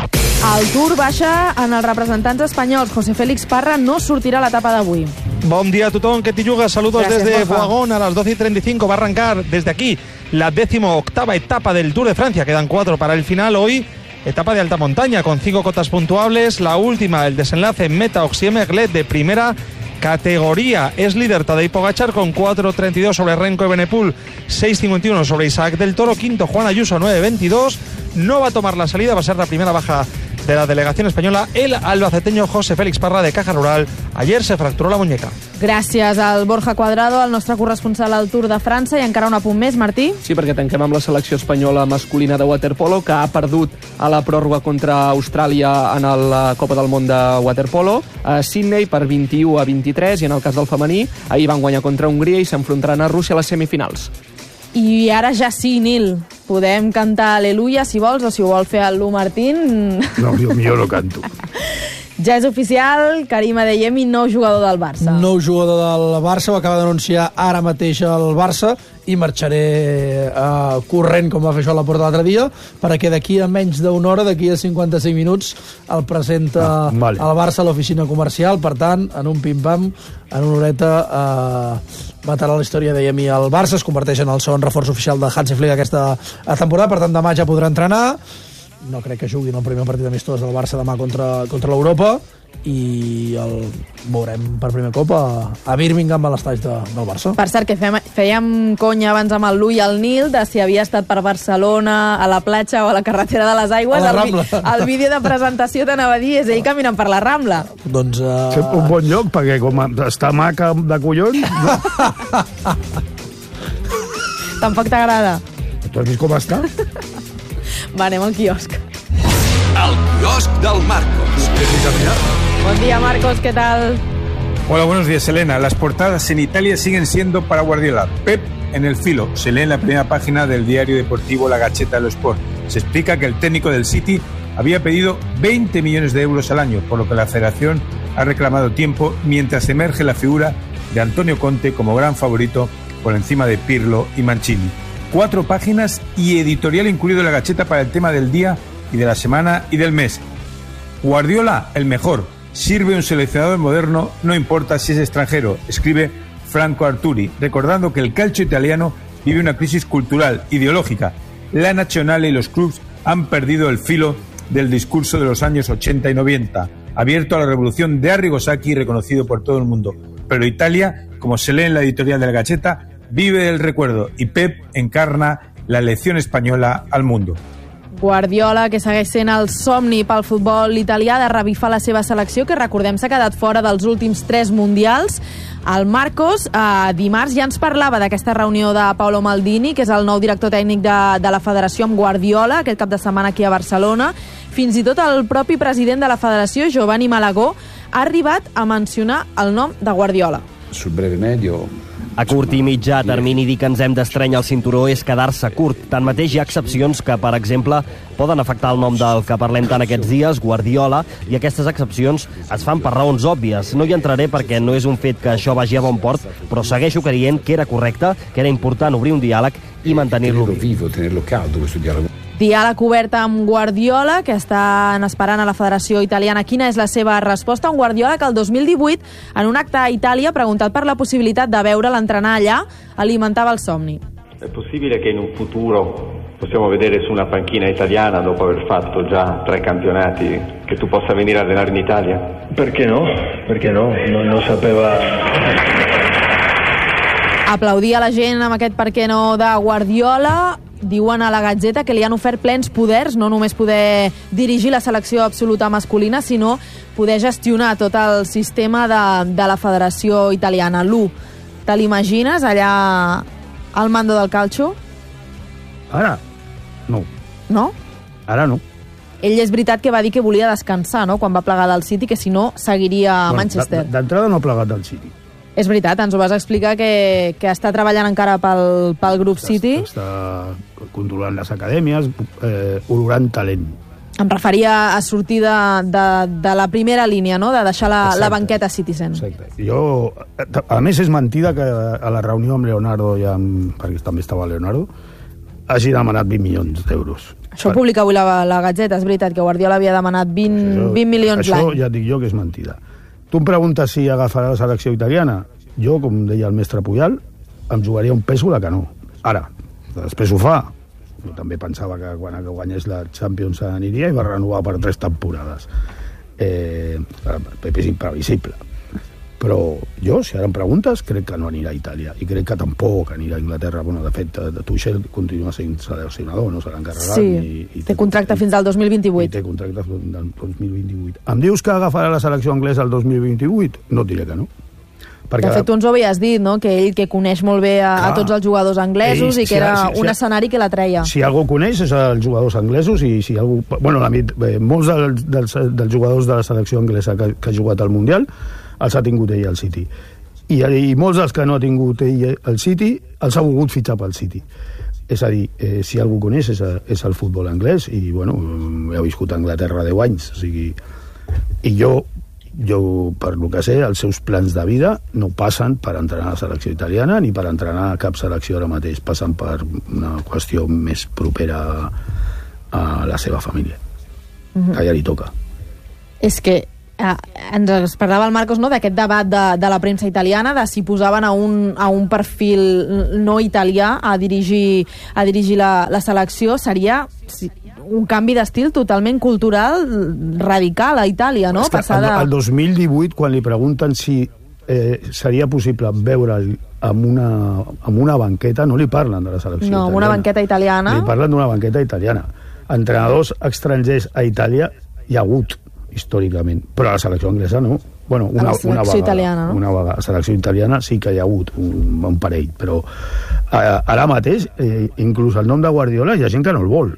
El Tour baixa en els representants espanyols. José Félix Parra no sortirà a l'etapa d'avui. Buen día, Tutón, que te yugas. Saludos Gracias, desde Borja. Boagón a las doce y treinta y cinco. Va a arrancar desde aquí la décimo octava etapa del Tour de Francia. Quedan cuatro para el final. Hoy, etapa de alta montaña con cinco cotas puntuables. La última, el desenlace en meta Oxie-Merlet de primera categoría. Es líder Tadej Pogačar con cuatro treinta y dos sobre Renko Evenepoel, seis cincuenta y uno sobre Isaac del Toro. Quinto, Juan Ayuso, nueve veintidós. No va a tomar la salida, va a ser la primera baja de la delegación española, el albaceteño José Félix Parra de Caja Rural. Ayer se fracturó la muñeca. Gràcies al Borja Cuadrado, el nostre corresponsal al Tour de França. I encara un apunt més, Martí. Sí, perquè tanquem amb la selecció espanyola masculina de waterpolo, que ha perdut a la pròrroga contra Austràlia en la Copa del Món de waterpolo a Sydney per vint-i-u a vint-i-tres, i en el cas del femení ahir van guanyar contra Hongria i s'enfrontaran a Rússia a les semifinals. I ara ja sí, Nil, podem cantar Aleluia, si vols, o si ho vol fer el Lu Martín. No, jo millor no canto. Ja és oficial, Karim Adeyemi, nou jugador del Barça. Nou jugador del Barça, ho acaba d'anunciar ara mateix el Barça, i marxaré uh, corrent, com va fer això a la porta l'altre dia, perquè d'aquí a menys d'una hora, d'aquí a cinquanta-cinc minuts, el presenta ah, vale. el Barça a l'oficina comercial. Per tant, en un pim-pam, en una horeta, uh, matarà la història de Yemi al Barça, es converteix en el segon reforç oficial de Hansi Flick aquesta temporada. Per tant, demà ja podrà entrenar. No crec que juguin el primer partit amistós del Barça demà contra, contra l'Europa, i el veurem per primer cop a, a Birmingham, a l'estadi de, del Barça. Per cert, que fèiem, fèiem conya abans amb el Lu i el Nil de si havia estat per Barcelona, a la platja o a la carretera de les Aigües. A la Rambla. El, el vídeo de presentació t'anava a dir, és ell caminant per la Rambla. Doncs... Uh... Un bon lloc, perquè com està maca de collons... No? Tampoc t'agrada? Tu has vist com està? Va, anem al quiosc. El quiosc del Marcos. Buen día, Marcos, ¿qué tal? Hola, buenos días, Elena. Las portadas en Italia siguen siendo para Guardiola. Pep en el filo. Se lee en la primera página del diario deportivo La Gazzetta dello Sport. Se explica que el técnico del City había pedido veinte millones de euros al año, por lo que la federación ha reclamado tiempo, mientras emerge la figura de Antonio Conte como gran favorito por encima de Pirlo y Mancini. Cuatro páginas y editorial incluido en La Gazzetta para el tema del día y de la semana y del mes. Guardiola, el mejor. Sirve un seleccionador moderno, no importa si es extranjero, escribe Franco Arturi, recordando que el calcio italiano vive una crisis cultural, ideológica. La Nazionale y los clubes han perdido el filo del discurso de los años ochenta y noventa, abierto a la revolución de Arrigo Sacchi, reconocido por todo el mundo. Pero Italia, como se lee en la editorial de La Gazzetta, vive del recuerdo, y Pep encarna la lección española al mundo. Guardiola, que segueix sent el somni pel futbol italià de revifar la seva selecció, que recordem s'ha quedat fora dels últims tres mundials. El Marcos, eh, dimarts ja ens parlava d'aquesta reunió de Paolo Maldini, que és el nou director tècnic de, de la federació, amb Guardiola, aquest cap de setmana aquí a Barcelona. Fins i tot el propi president de la federació, Giovanni Malagó, ha arribat a mencionar el nom de Guardiola. Sul breve medio... A curt i mitjà termini, dir que ens hem d'estrènyer el cinturó és quedar-se curt. Tanmateix, hi ha excepcions que, per exemple, poden afectar el nom del que parlem tant aquests dies, Guardiola, i aquestes excepcions es fan per raons òbvies. No hi entraré perquè no és un fet que això vagi a bon port, però segueixo creient que era correcte, que era important obrir un diàleg i mantenir-lo viu. Diàleg obert amb Guardiola, que estan esperant a la Federació Italiana quina és la seva resposta. Un Guardiola que el dos mil divuit, en un acte a Itàlia, preguntat per la possibilitat de veure'l entrenar allà, alimentava el somni. È possibile che in un futuro possiamo vedere su una panchina italiana, dopo aver fatto già tre campionati, che tu possa venire a allenare in Italia? Perché no? Perché no? Non, non sapeva... Aplaudia la gent amb aquest per què no de Guardiola. Diuen a la Gazzetta que li han ofert plens poders, no només poder dirigir la selecció absoluta masculina, sinó poder gestionar tot el sistema de, de la Federació Italiana. L'U, Te l'imagines allà al mando del calcio? Ara, no. No? Ara no. Ell és veritat que va dir que volia descansar, no?, quan va plegar del City, que si no seguiria a Manchester. D'entrada no ha plegat del City. És veritat, ens ho vas explicar, que, que està treballant encara pel, pel grup City. Està controlant les acadèmies, eh, olorant talent. Em referia a sortir de, de, de la primera línia, no?, de deixar la, la banqueta Citizen. Exacte. Jo, a més, és mentida que a la reunió amb Leonardo, i amb, perquè també estava Leonardo, hagi demanat vint milions d'euros. Això ho publica avui la, la Gazzetta, és veritat, que Guardiola havia demanat vint, això, vint milions l'any. Això ja et dic jo que és mentida. Tu em preguntes si agafarà la selecció italiana. Jo, com deia el mestre Puyal, em jugaria un peso la que no. Ara, després ho fa. Jo també pensava que quan guanyés la Champions aniria i va renovar per tres temporades. Eh, és imprevisible. Però jo, si ara em preguntes, crec que no anirà a Itàlia. I crec que tampoc anirà a Anglaterra. Bueno, de fet, Tuchel continua sent seleccionador, no serà encarregat. Sí, i, i té, té contracte fins al dos mil vint-i-vuit. I té contracte fins al dos mil vint-i-vuit. Em dius que agafarà la selecció anglesa el dos mil vint-i-vuit? No et diré que no. Perquè de fet, tu ens ho havies dit, no?, que ell que coneix molt bé a, a tots els jugadors anglesos ell, i que si, era si, si, un escenari que l'atreia. Si algú coneix és els jugadors anglesos i si algú... Bueno, la, eh, molts dels, dels, dels jugadors de la selecció anglesa que, que ha jugat al Mundial els ha tingut ell al City. I, I molts dels que no ha tingut ell al City els ha volgut fitxar pel City. És a dir, eh, si algú coneix és, és el futbol anglès i, bueno, he viscut a Anglaterra deu anys, o sigui... I jo... jo, per lo que sé, els seus plans de vida no passen per entrenar a la selecció italiana ni per entrenar a cap selecció ara mateix, passen per una qüestió més propera a la seva família, mm-hmm. que ja li toca. És que eh, ens parlava el Marcos, no?, d'aquest debat de, de la premsa italiana, de si posaven a un, a un perfil no italià a dirigir, a dirigir la, la selecció, seria... Si, un canvi d'estil totalment cultural radical a Itàlia, no? Passada... El, el dos mil divuit, quan li pregunten si eh, seria possible veure'l amb una, amb una banqueta, no li parlen de la selecció no, italiana. No, una banqueta italiana. Li parlen d'una banqueta italiana. Entrenadors estrangers a Itàlia hi ha hagut, històricament, però a la selecció anglesa no. Bueno, una, a la selecció una vegada, italiana, no? Una vegada. A la selecció italiana sí que hi ha hagut un, un parell, però eh, ara mateix, eh, inclús el nom de Guardiola, hi ha gent que no el vol.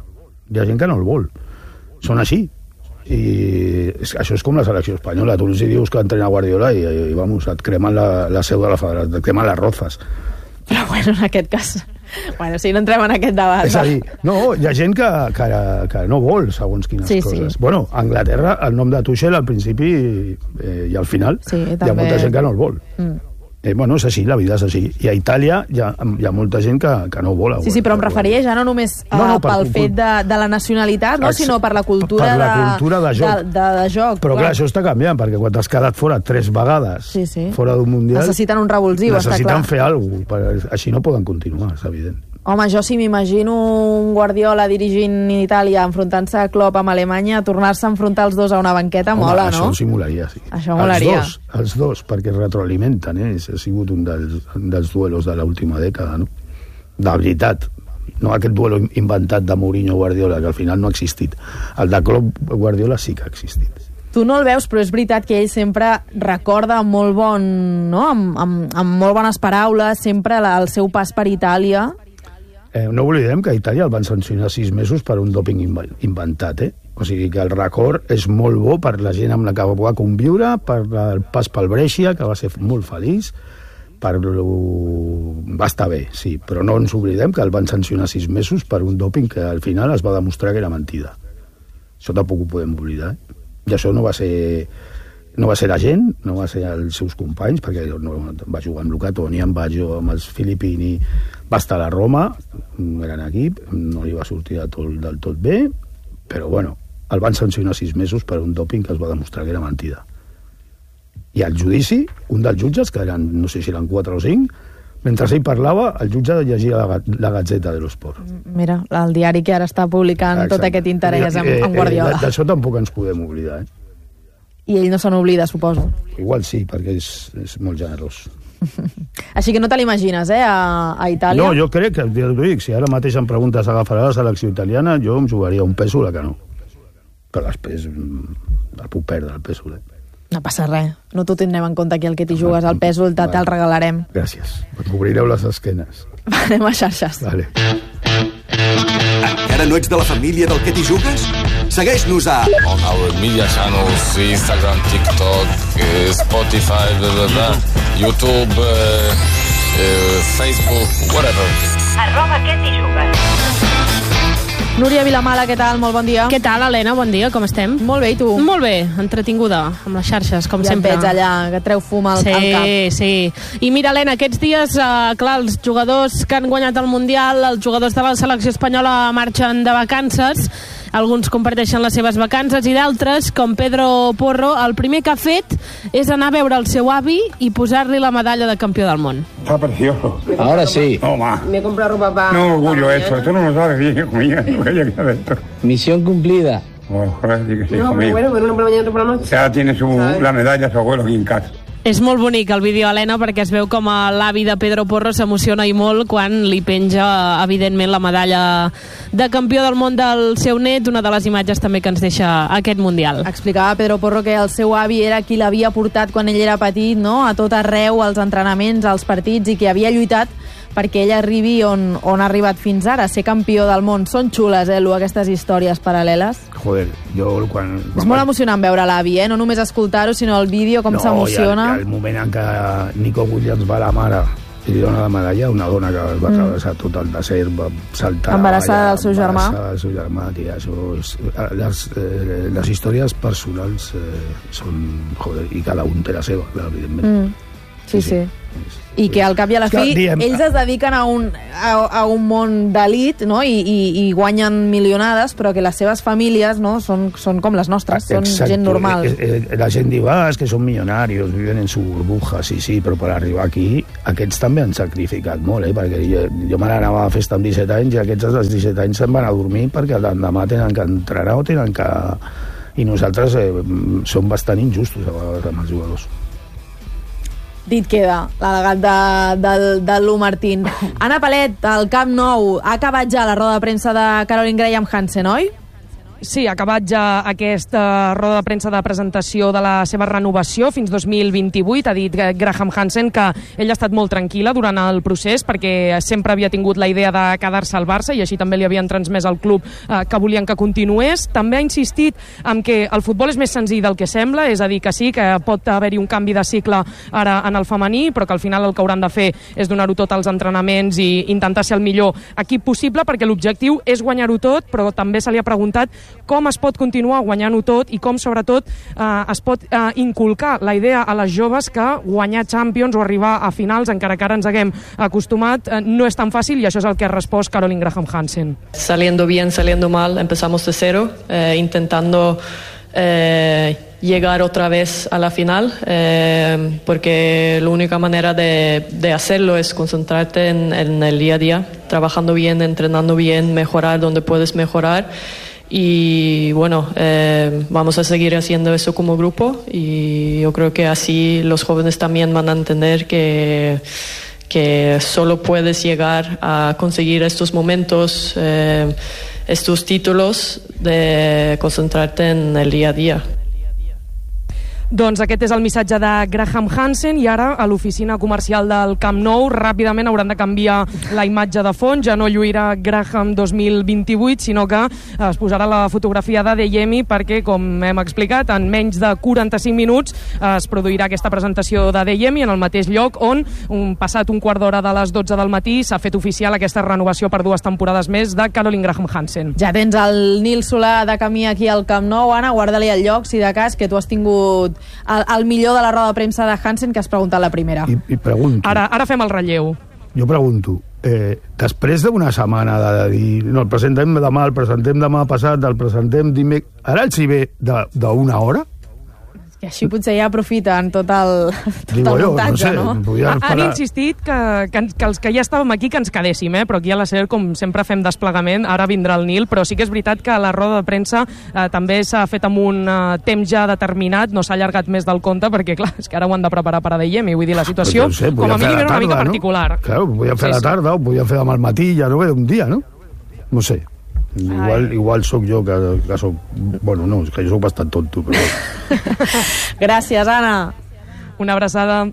Hi ha gent que no el vol. Són així. I és, això és com la selecció espanyola. Tu els dius que entrena Guardiola i, i vamos, et cremen la, la seu de la federació, et cremen les rozes. Però bueno, en aquest cas... Bueno, si no entrem en aquest debat... És a dir, no, hi ha gent que, que, que no vol segons quines sí, coses. Sí. Bueno, a Anglaterra, el nom de Tuchel al principi eh, i al final sí, hi ha molta gent que no el vol. Mm. Eh, bueno, és així, la vida és així. I a Itàlia hi ha, hi ha molta gent que, que no vol. Sí, sí, però em referia ja no només uh, no, no, per pel fet de, de la nacionalitat, no, sinó per la cultura, per la cultura de, de joc. De, de, de joc. Però clar, clar, això està canviant, perquè quan t'has quedat fora tres vegades sí, sí. fora d'un mundial... Necessiten un revulsiu, està clar. Necessiten fer alguna cosa, així no poden continuar, és evident. Home, jo si m'imagino un Guardiola dirigint Itàlia, enfrontant-se a Klopp amb Alemanya, tornar-se a enfrontar els dos a una banqueta, home, mola, no? Això sí molaria, sí. Això molaria. Els dos, els dos, perquè es retroalimenten, eh? Ha sigut un dels, dels duelos de l'última dècada, no? De veritat. No aquest duelo inventat de Mourinho-Guardiola, que al final no ha existit. El de Klopp-Guardiola sí que ha existit. Tu no el veus, però és veritat que ell sempre recorda amb molt bon, no? amb, amb, amb molt bones paraules, sempre el seu pas per Itàlia. Eh, no oblidem que a Itàlia el van sancionar sis mesos per un doping inventat, eh? O sigui que el record és molt bo per la gent amb la que va conviure, per el pas pel Brescia, que va ser molt feliç, per lo... va estar bé, sí, però no ens oblidem que el van sancionar sis mesos per un doping que al final es va demostrar que era mentida. Això tampoc ho podem oblidar, eh? I això no va ser... No va ser la gent, no va ser els seus companys, perquè no, va jugar amb Luca Toni, amb Baggio, amb els Filippini, va estar a la Roma, un gran equip, no li va sortir del tot, del tot bé, però bueno, el van sancionar sis mesos per un doping que es va demostrar que era mentida. I al judici, un dels jutges, que eren, no sé si eren quatre o cinc, mentre ell parlava, el jutge llegia la, la Gazzetta dello Sport. Mira, el diari que ara està publicant Exacte. Tot aquest interès en, en Guardiola. Eh, eh, D'això tampoc ens podem oblidar, eh? I ell no se n'oblida, suposo. Igual sí, perquè és, és molt generós. Així que no te l'imagines, eh, a, a Itàlia? No, jo crec que, ja t'ho dic, si ara mateix em preguntes agafarà la selecció italiana, jo em jugaria un pèsol a que no. Però després el puc perdre, el pèsol, eh? No passa res, no t'ho tindrem en compte aquí el que t'hi jugues, el pèsol te, te'l regalarem. Gràcies, em cobrireu les esquenes. Anem a xarxes. Vale. Encara no ets de la família del que t'hi jugues? Segueix-nos a... On our media channels, Instagram, TikTok, uh, Spotify, blah, blah, blah, YouTube, uh, uh, Facebook, whatever. Arroba que t'hi jugues. Núria Vilamala, què tal? Molt bon dia. Què tal, Helena? Bon dia, com estem? Molt bé, i tu? Molt bé, entretinguda, amb les xarxes, com ja sempre. Ja et veig allà, que treu fum al, sí, al cap. Sí, sí. I mira, Helena, aquests dies, eh, clar, els jugadors que han guanyat el Mundial, els jugadors de la selecció espanyola marxen de vacances, alguns comparteixen les seves vacances i d'altres, com Pedro Porro, el primer que ha fet és anar a veure el seu avi i posar-li la medalla de campió del món. Está precioso. Ahora sí. No, ma. Me he comprado ropa para... No, orgullo esto. Tú no lo sabes, hijo mío. Ella que adentro. Misión cumplida. Oh, joder, sí que sí, no, conmigo. pero bueno, pero una por la mañana, otra por la noche. Ya tiene su, la medalla su abuelo aquí en casa. És molt bonic el vídeo, Helena, perquè es veu com l'avi de Pedro Porro s'emociona i molt quan li penja, evidentment, la medalla de campió del món del seu net, una de les imatges també que ens deixa aquest Mundial. Explicava Pedro Porro que el seu avi era qui l'havia portat quan ell era petit, no?, a tot arreu, als entrenaments, als partits, i que havia lluitat perquè ell arribi on, on ha arribat fins ara, ser campió del món. Són xules, eh, Lu, aquestes històries paral·leles? Joder, jo quan... És molt emocionant veure l'avi, eh? No només escoltar-ho, sinó el vídeo, com no, s'emociona. No, i el moment en què Nico Williams va a la mare i li dona la medalla, una dona que es va mm. travessar tot el desert, va saltar... Embarassada del seu germà. Embarassada del seu germà, tia, això és... Les, eh, les històries personals eh, són... Joder, i cada un té la seva, clar, evidentment. Mm. Sí, sí. sí. I que al cap i a la fi diem, ells es dediquen a un, a, a un món d'elit, no? I, i, i guanyen milionades, però que les seves famílies, no? són, són com les nostres, són Exacto. gent normal. Eh, eh, la gent diu, ah, és que són milionarios, viven en su burbuja, sí, sí, però per arribar aquí aquests també han sacrificat molt, eh? Perquè jo, jo me n'anava a festa amb disset anys i aquests als disset anys se'n van a dormir perquè l'endemà tenen que entrenar o tenen que... I nosaltres eh, som bastant injustos a vegades amb els jugadors. Dit queda, l'al·legat de, de, de Lu Martín. Anna Palet, al Camp Nou, ha acabat ja la roda de premsa de Caroline Graham Hansen, oi? Sí, ha acabat ja aquesta roda de premsa de presentació de la seva renovació fins dos mil vint-i-vuit. Ha dit Graham Hansen que ell ha estat molt tranquil·la durant el procés perquè sempre havia tingut la idea de quedar-se al Barça i així també li havien transmès al club eh, que volien que continués. També ha insistit en que el futbol és més senzill del que sembla, és a dir, que sí, que pot haver-hi un canvi de cicle ara en el femení, però que al final el que hauran de fer és donar-ho tot als entrenaments i intentar ser el millor equip possible, perquè l'objectiu és guanyar-ho tot, però també se li ha preguntat com es pot continuar guanyant-ho tot i com, sobretot, eh, es pot eh, inculcar la idea a les joves que guanyar Champions o arribar a finals, encara que ara ens haguem acostumat, eh, no és tan fàcil, i això és el que ha respost Caroline Graham Hansen. Saliendo bien, saliendo mal, empezamos de cero, eh, intentando eh, llegar otra vez a la final, eh, porque la única manera de, de hacerlo es concentrarte en, en el día a día, trabajando bien, entrenando bien, mejorar donde puedes mejorar. Y bueno, eh, vamos a seguir haciendo eso como grupo y yo creo que así los jóvenes también van a entender que, que solo puedes llegar a conseguir estos momentos, eh, estos títulos, de concentrarte en el día a día. Doncs aquest és el missatge de Graham Hansen, i ara a l'oficina comercial del Camp Nou ràpidament hauran de canviar la imatge de fons, ja no lluirà Graham dos mil vint-i-vuit, sinó que es posarà la fotografia de Adeyemi perquè, com hem explicat, en menys de quaranta-cinc minuts es produirà aquesta presentació d'Adeyemi en el mateix lloc on, un, passat un quart d'hora de les dotze del matí, s'ha fet oficial aquesta renovació per dues temporades més de Caroline Graham Hansen. Ja tens el Nil Solà de camí aquí al Camp Nou, Anna, guarda-li el lloc, si de cas, que tu has tingut el, el millor de la roda de premsa de Hansen, que has preguntat la primera. I, i pregunto... Ara, ara fem el relleu. Jo pregunto, eh, després d'una setmana de, de dir, no, el presentem demà, el presentem demà passat, el presentem dimecres, ara els hi ve d'una hora? I així potser ja aprofiten tot el, tot Digo el jo, muntatge, no? no? Sé, Han esperar... insistit que, que, que els que ja estàvem aquí que ens quedéssim, eh? Però aquí a la SER, com sempre fem desplegament, ara vindrà el Nil, però sí que és veritat que la roda de premsa eh, també s'ha fet amb un eh, temps ja determinat, no s'ha allargat més del compte, perquè clar, és que ara ho han de preparar per a Adeyemi, vull dir, la situació no sé, com a mínim era una mica no? particular. Claro, podien fer sí, a la tarda, sí. O podien fer demà al matí, ja no ve d'un dia, no? No sé. Igual, igual sóc jo que, que sóc... Bueno, no, és que jo sóc bastant tonto, però... Gràcies, Anna. Una abraçada.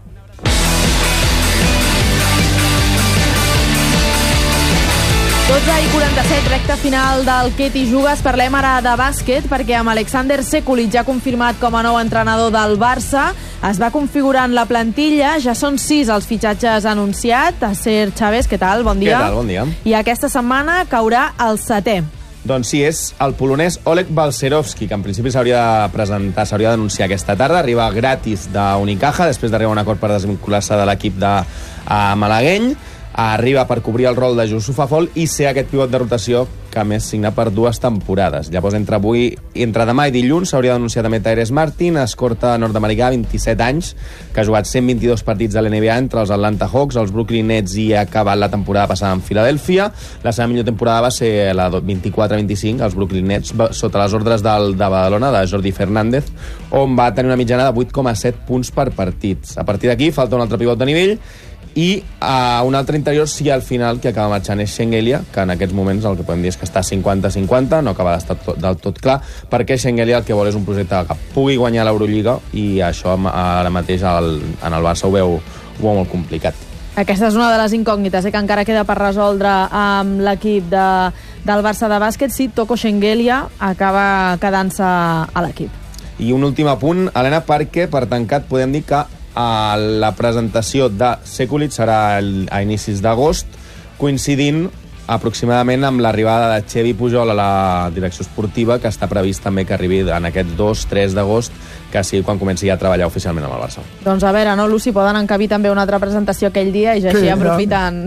dotze i quaranta-set, recta final del Què t'hi jugues. Parlem ara de bàsquet, perquè amb Alexander Sekulic ja confirmat com a nou entrenador del Barça, es va configurant la plantilla, ja són sis els fitxatges anunciats. Acer Chávez, què tal? Bon dia. Què tal? Bon dia. I aquesta setmana caurà el setè. Doncs sí, és el polonès Oleg Balcerowski, que en principi s'hauria de presentar, s'hauria d'anunciar aquesta tarda. Arriba gratis d'Unicaja, després d'arribar a un acord per desvincular-se de l'equip de uh, malagueny. Arriba per cobrir el rol de Yusuf Afol i ser aquest pivot de rotació que a més signa per dues temporades. Llavors, entre avui, entre demà i dilluns s'hauria d'anunciar també Tyrese Martin, escorta nord-americà, vint-i-set anys, que ha jugat cent vint-i-dos partits de l'N B A entre els Atlanta Hawks, els Brooklyn Nets i ha acabat la temporada passada en Filadèlfia. La seva millor temporada va ser la vint-i-quatre vint-i-cinc, els Brooklyn Nets, sota les ordres del, de Badalona, de Jordi Fernández, on va tenir una mitjana de vuit coma set punts per partits. A partir d'aquí falta un altre pivot de nivell, i uh, un altre interior sí al final que acaba marxant és Shengelia, que en aquests moments el que podem dir és que està cinquanta cinquanta, no acaba d'estar tot, del tot clar, perquè Shengelia el que vol és un projecte que pugui guanyar l'Eurolliga i això ara mateix el, en el Barça ho veu, ho veu molt complicat. Aquesta és una de les incògnites eh, que encara queda per resoldre amb l'equip de, del Barça de bàsquet, si Toko Shengelia acaba quedant-se a l'equip. I un últim apunt, Helena, perquè per tancat podem dir que a la presentació de Sekulic serà el, a inicis d'agost, coincidint aproximadament amb l'arribada de Xevi Pujol a la direcció esportiva, que està previst també que arribi en aquests dos tres d'agost, que sigui quan comenci a treballar oficialment amb el Barça. Doncs a veure, no, Lucy, poden encabir també una altra presentació aquell dia i ja així sí, aprofiten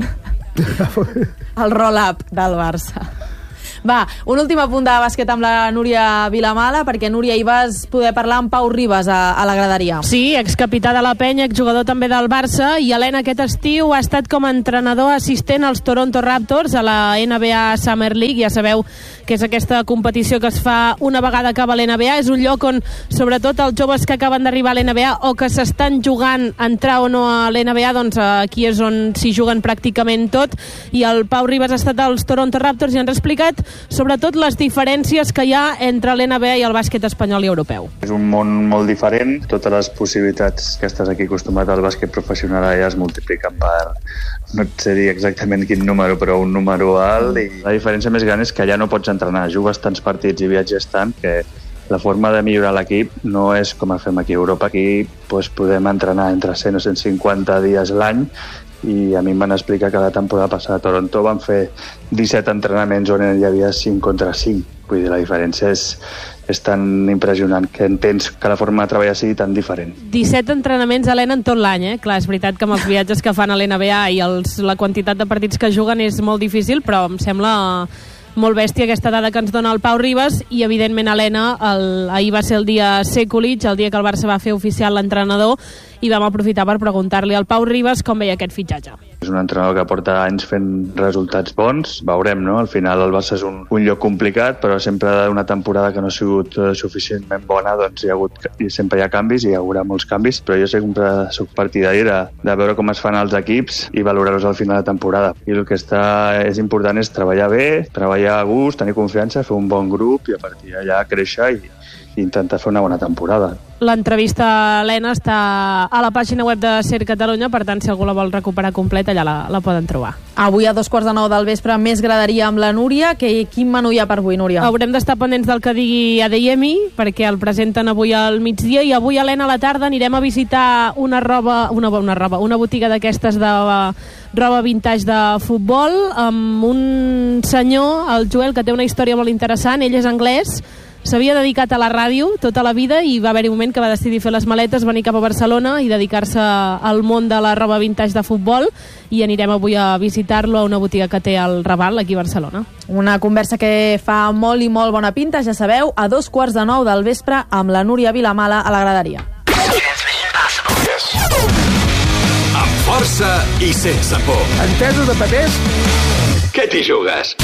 el roll-up del Barça. Va, un últim apunt de bàsquet amb la Núria Vilamala, perquè, Núria, hi vas poder parlar amb Pau Ribas a, a la graderia. Sí, excapità de la Penya, exjugador també del Barça, i Helena aquest estiu ha estat com a entrenador assistent als Toronto Raptors a la N B A Summer League. Ja sabeu que és aquesta competició que es fa una vegada acaba l'N B A. És un lloc on, sobretot, els joves que acaben d'arribar a l'N B A o que s'estan jugant entrar o no a l'N B A, doncs aquí és on s'hi juguen pràcticament tot. I el Pau Ribas ha estat als Toronto Raptors i ens ha explicat sobretot les diferències que hi ha entre l'N B A i el bàsquet espanyol i europeu. És un món molt diferent, totes les possibilitats que estàs aquí acostumat al bàsquet professional ja es multipliquen per, no et sé dir exactament quin número, però un número alt, i la diferència més gran és que allà no pots entrenar, jugues tants partits i viatges tant que la forma de millorar l'equip no és com a fem aquí a Europa. Aquí doncs, podem entrenar entre cent o cent cinquanta dies l'any, i a mi em van explicar que la temporada passada a Toronto van fer disset entrenaments on hi havia cinc contra cinc. Vull dir, la diferència és, és tan impressionant que entens que la forma de treballar sigui tan diferent. disset entrenaments, Helena, en tot l'any, eh? Clar, és veritat que amb els viatges que fan a l'N B A i els, la quantitat de partits que juguen és molt difícil, però em sembla molt bèstia aquesta dada que ens dona el Pau Ribas. I evidentment, Helena, el, ahir va ser el dia Sekulic, el dia que el Barça va fer oficial l'entrenador, i vam aprofitar per preguntar-li al Pau Ribas com veia aquest fitxatge. És un entrenador que porta anys fent resultats bons, veurem, no? Al final el Barça és un, un lloc complicat, però sempre una temporada que no ha sigut suficientment bona, doncs hi ha hagut, i sempre hi ha canvis, i hi haurà molts canvis, però jo sempre soc partidari de, de veure com es fan els equips i valorar-los al final de temporada. I el que està, és important és treballar bé, treballar a gust, tenir confiança, fer un bon grup i a partir d'allà créixer i, i intentar fer una bona temporada. L'entrevista a Helena està a la pàgina web de Ser Catalunya, per tant, si algú la vol recuperar completa, allà la, la poden trobar. Avui a dos quarts de nou del vespre, més graderia amb la Núria. Que, quin menú hi ha per avui, Núria? Haurem d'estar pendents del que digui Adeyemi, perquè el presenten avui al migdia, i avui, Helena, a la tarda anirem a visitar una roba, una, una roba, una botiga d'aquestes de roba vintage de futbol, amb un senyor, el Joel, que té una història molt interessant. Ell és anglès, s'havia dedicat a la ràdio tota la vida i va haver-hi un moment que va decidir fer les maletes, venir cap a Barcelona i dedicar-se al món de la roba vintage de futbol, i anirem avui a visitar-lo a una botiga que té al Raval, aquí a Barcelona. Una conversa que fa molt i molt bona pinta, ja sabeu, a dos quarts de nou del vespre amb la Núria Vilamala a la graderia. Amb força i sense por. Entesos de papers? Què t'hi jugues?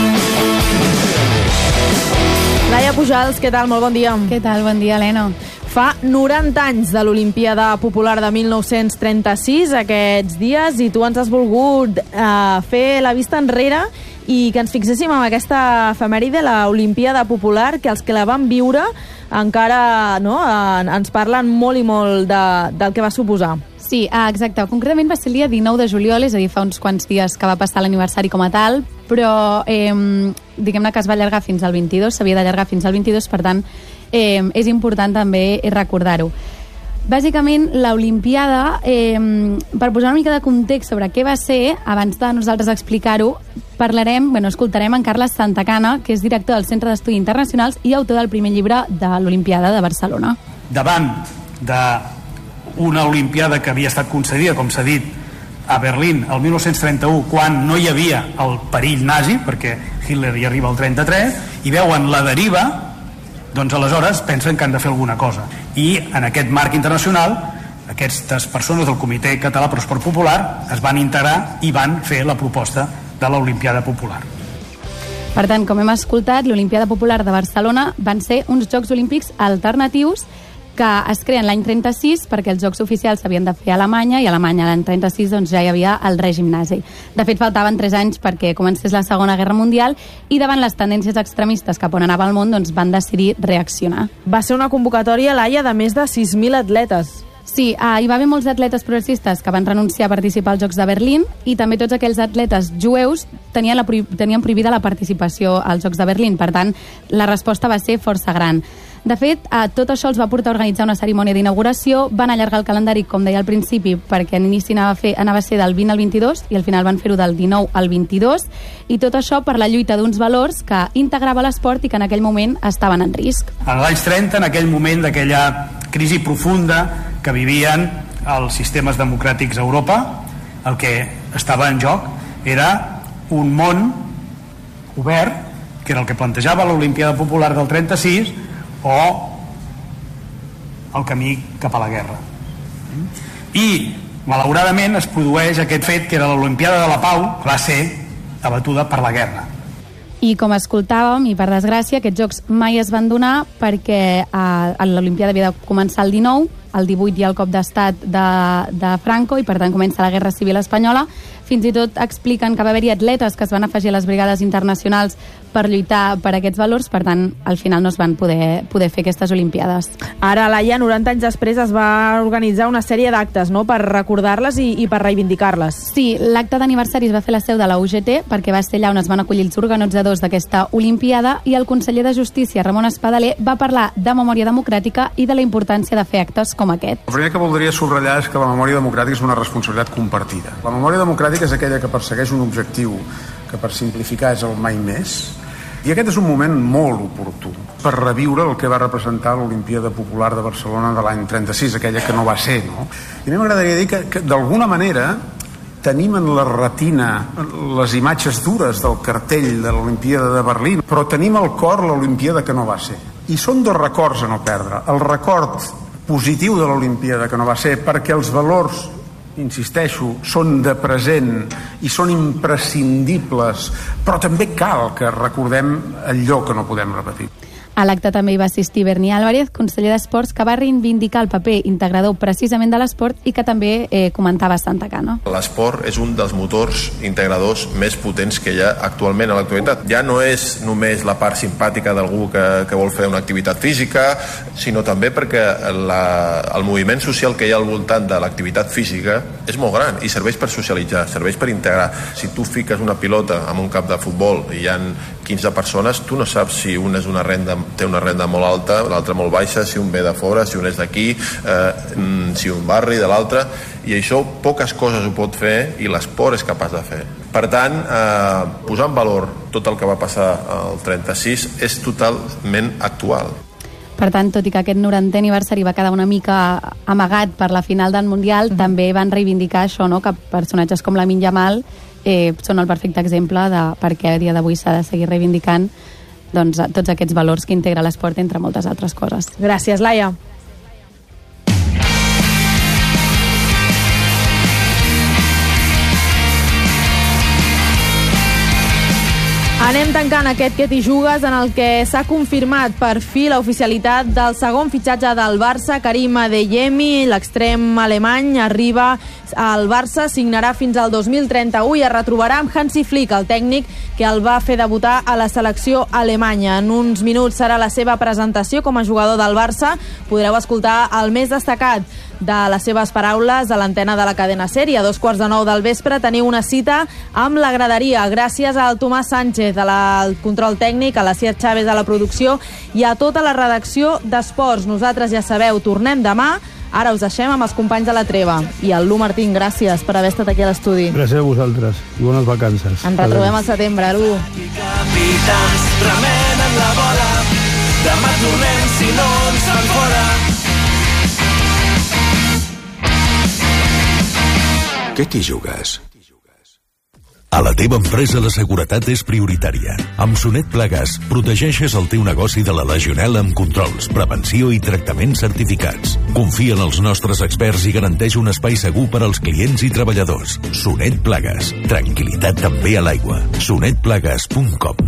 Laia Pujals, què tal? Molt bon dia. Què tal? Bon dia, Helena. Fa noranta anys de l'Olimpíada Popular de mil nou-cents trenta-sis, aquests dies, i tu ens has volgut eh, fer la vista enrere i que ens fixéssim en aquesta efemèride, l'Olimpíada Popular, que els que la van viure encara no, en, ens parlen molt i molt de, del que va suposar. Sí, exacte. Concretament va ser el dia dinou de juliol, és a dir, fa uns quants dies que va passar l'aniversari com a tal, però eh, diguem-ne que es va allargar fins al vint-i-dos, s'havia d'allargar fins al vint-i-dos, per tant, eh, és important també recordar-ho. Bàsicament, l'Olimpiada, eh, per posar una mica de context sobre què va ser, abans de nosaltres explicar-ho, parlarem, bueno, escoltarem en Carles Santacana, que és director del Centre d'Estudis Internacionals i autor del primer llibre de l'Olimpiada de Barcelona. Davant d'una Olimpiada que havia estat concedida, com s'ha dit, a Berlín el mil nou-cents trenta-u, quan no hi havia el perill nazi, perquè Hitler hi arriba al trenta-tres, i veuen la deriva, doncs aleshores pensen que han de fer alguna cosa. I en aquest marc internacional, aquestes persones del Comitè Català per l'Esport Popular es van integrar i van fer la proposta de l'Olimpiada Popular. Per tant, com hem escoltat, l'Olimpiada Popular de Barcelona van ser uns Jocs Olímpics alternatius que es creen l'any trenta-sis perquè els Jocs oficials s'havien de fer a Alemanya i a Alemanya l'any trenta-sis doncs, ja hi havia el règim nazi. De fet, faltaven tres anys perquè comencés la Segona Guerra Mundial i davant les tendències extremistes cap on anava el món doncs, van decidir reaccionar. Va ser una convocatòria, Laia, de més de sis mil atletes. Sí, uh, hi va haver molts atletes progressistes que van renunciar a participar als Jocs de Berlín i també tots aquells atletes jueus tenien, la, tenien prohibida la participació als Jocs de Berlín. Per tant, la resposta va ser força gran. De fet, eh, tot això els va portar a organitzar una cerimònia d'inauguració, van allargar el calendari, com deia al principi, perquè en inici anava a, fer, anava a ser del vint al vint-i-dos i al final van fer-ho del dinou al vint-i-dos, i tot això per la lluita d'uns valors que integrava l'esport i que en aquell moment estaven en risc. En l'any trenta, en aquell moment d'aquella crisi profunda que vivien els sistemes democràtics a Europa, el que estava en joc era un món obert, que era el que plantejava l'Olimpiada Popular del trenta-sis, o el camí cap a la guerra. I, malauradament, es produeix aquest fet que era l'Olimpiada de la Pau, que va ser abatuda per la guerra. I com escoltàvem, i per desgràcia, aquests jocs mai es van donar perquè eh, l'Olimpiada havia de començar el dinou, el divuit hi ha el cop d'estat de, de Franco i per tant comença la Guerra Civil Espanyola. Fins i tot expliquen que va haver-hi atletes que es van afegir a les brigades internacionals per lluitar per aquests valors, per tant, al final no es van poder, poder fer aquestes Olimpiades. Ara, Laia, noranta anys després es va organitzar una sèrie d'actes, no?, per recordar-les i, i per reivindicar-les. Sí, l'acte d'aniversari es va fer a la seu de la U G T perquè va ser allà on es van acollir els organitzadors d'aquesta Olimpiada i el conseller de Justícia, Ramon Espadaler, va parlar de memòria democràtica i de la importància de fer actes com aquest. El primer que voldria subratllar és que la memòria democràtica és una responsabilitat compartida. La memòria democràtica és aquella que persegueix un objectiu que, per simplificar, és el mai més, i aquest és un moment molt oportú per reviure el que va representar l'Olimpiada Popular de Barcelona de l'any trenta-sis, aquella que no va ser, no? I a mi m'agradaria dir que, que d'alguna manera tenim en la retina les imatges dures del cartell de l'Olimpiada de Berlín, però tenim al cor l'Olimpiada que no va ser. I són dos records a no perdre. El record positiu de l'Olimpiada que no va ser, perquè els valors, insisteixo, són de present i són imprescindibles, però també cal que recordem allò que no podem repetir. A l'acte també hi va assistir Berni Álvarez, conseller d'Esports, que va reivindicar el paper integrador precisament de l'esport i que també eh, comentava Santacana. L'esport és un dels motors integradors més potents que hi ha actualment a l'actualitat. Ja no és només la part simpàtica d'algú que, que vol fer una activitat física, sinó també perquè la, el moviment social que hi ha al voltant de l'activitat física és molt gran i serveix per socialitzar, serveix per integrar. Si tu fiques una pilota en un camp de futbol i hi ha quinze persones, tu no saps si una és una renda, té una renda molt alta, l'altra molt baixa, si un ve de fora, si un és d'aquí, eh, si un barri de l'altre, i això poques coses ho pot fer i l'esport és capaç de fer. Per tant, eh, posar en valor tot el que va passar al trenta-sis és totalment actual. Per tant, tot i que aquest norantè aniversari va quedar una mica amagat per la final del Mundial, mm-hmm. també van reivindicar això, no?, que personatges com Lamine Yamal eh, són el perfecte exemple de per què a dia d'avui s'ha de seguir reivindicant doncs, tots aquests valors que integra l'esport, entre moltes altres coses. Gràcies, Laia. Anem tancant aquest Que t'hi jugues, en el que s'ha confirmat per fi l'oficialitat del segon fitxatge del Barça. Karim Adeyemi, l'extrem alemany, arriba al Barça, signarà fins al dos mil trenta-u i es retrobarà amb Hansi Flick, el tècnic que el va fer debutar a la selecció alemanya. En uns minuts serà la seva presentació com a jugador del Barça. Podreu escoltar el més destacat de les seves paraules a l'antena de la cadena SER. A dos quarts de nou del vespre teniu una cita amb la graderia. Gràcies al Tomàs Sánchez del control tècnic, a la Cier Chávez a la producció i a tota la redacció d'Esports. Nosaltres, ja sabeu, tornem demà. Ara us deixem amb els companys de la treva. I el Lu Martín, gràcies per haver estat aquí a l'estudi. Gràcies a vosaltres i bones vacances. Ens retrobem al setembre, Lu. Capitans remenen la bola. Demà tornem si no ens fan fora. Què t'hi jugues? A la teva empresa la seguretat és prioritària. Amb Sonet Plagues protegeixes el teu negoci de la legionel·la amb controls, prevenció i tractaments certificats. Confia en els nostres experts i garanteix un espai segur per als clients i treballadors. Sonet Plagues. Tranquilitat també a l'aigua. sonet plagues punt com.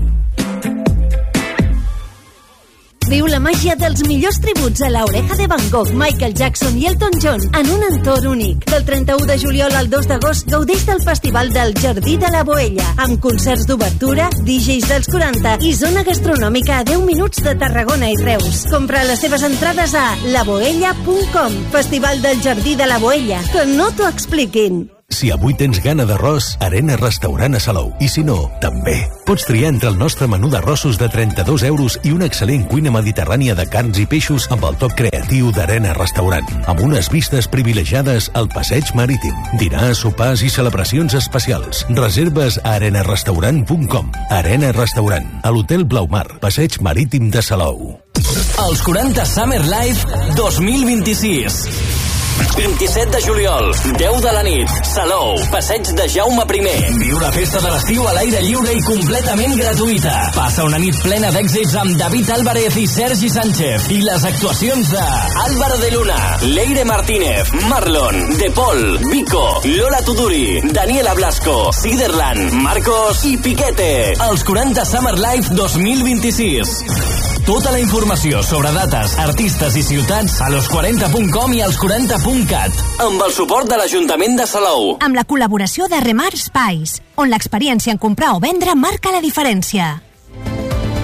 Viu la màgia dels millors tributs a La Oreja de Van Gogh, Michael Jackson i Elton John en un entorn únic. Del trenta-u de juliol al dos d'agost gaudeix del Festival del Jardí de la Boella, amb concerts d'obertura, D Js dels quaranta i zona gastronòmica a deu minuts de Tarragona i Reus. Compra les teves entrades a la boella punt com. Festival del Jardí de la Boella. Que no t'ho expliquin. Si avui tens gana d'arròs, Arena Restaurant a Salou. I si no, també. Pots triar entre el nostre menú d'arrossos de trenta-dos euros i una excel·lent cuina mediterrània de carns i peixos amb el toc creatiu d'Arena Restaurant, amb unes vistes privilegiades al passeig marítim. Dinars, sopars i celebracions especials. Reserves a arena restaurant punt com. Arena Restaurant, a l'Hotel Blaumar, passeig marítim de Salou. Els quaranta Summer Live dos mil vint-i-sis. vint-i-set de juliol, deu de la nit, Salou, passeig de Jaume primer. Viu la festa de l'estiu a l'aire lliure i completament gratuïta. Passa una nit plena d'èxits amb David Álvarez i Sergi Sánchez i les actuacions de Álvaro de Luna, Leire Martínez, Marlon, De Paul, Vico, Lola Tuduri, Daniela Blasco, Siderland, Marcos i Piquete. Els quaranta Summer Live dos mil vint-i-sis. Tota la informació sobre dates, artistes i ciutats a los quaranta punt com i als quaranta punt cat. Amb el suport de l'Ajuntament de Salou. Amb la col·laboració de Remar Spice, on l'experiència en comprar o vendre marca la diferència.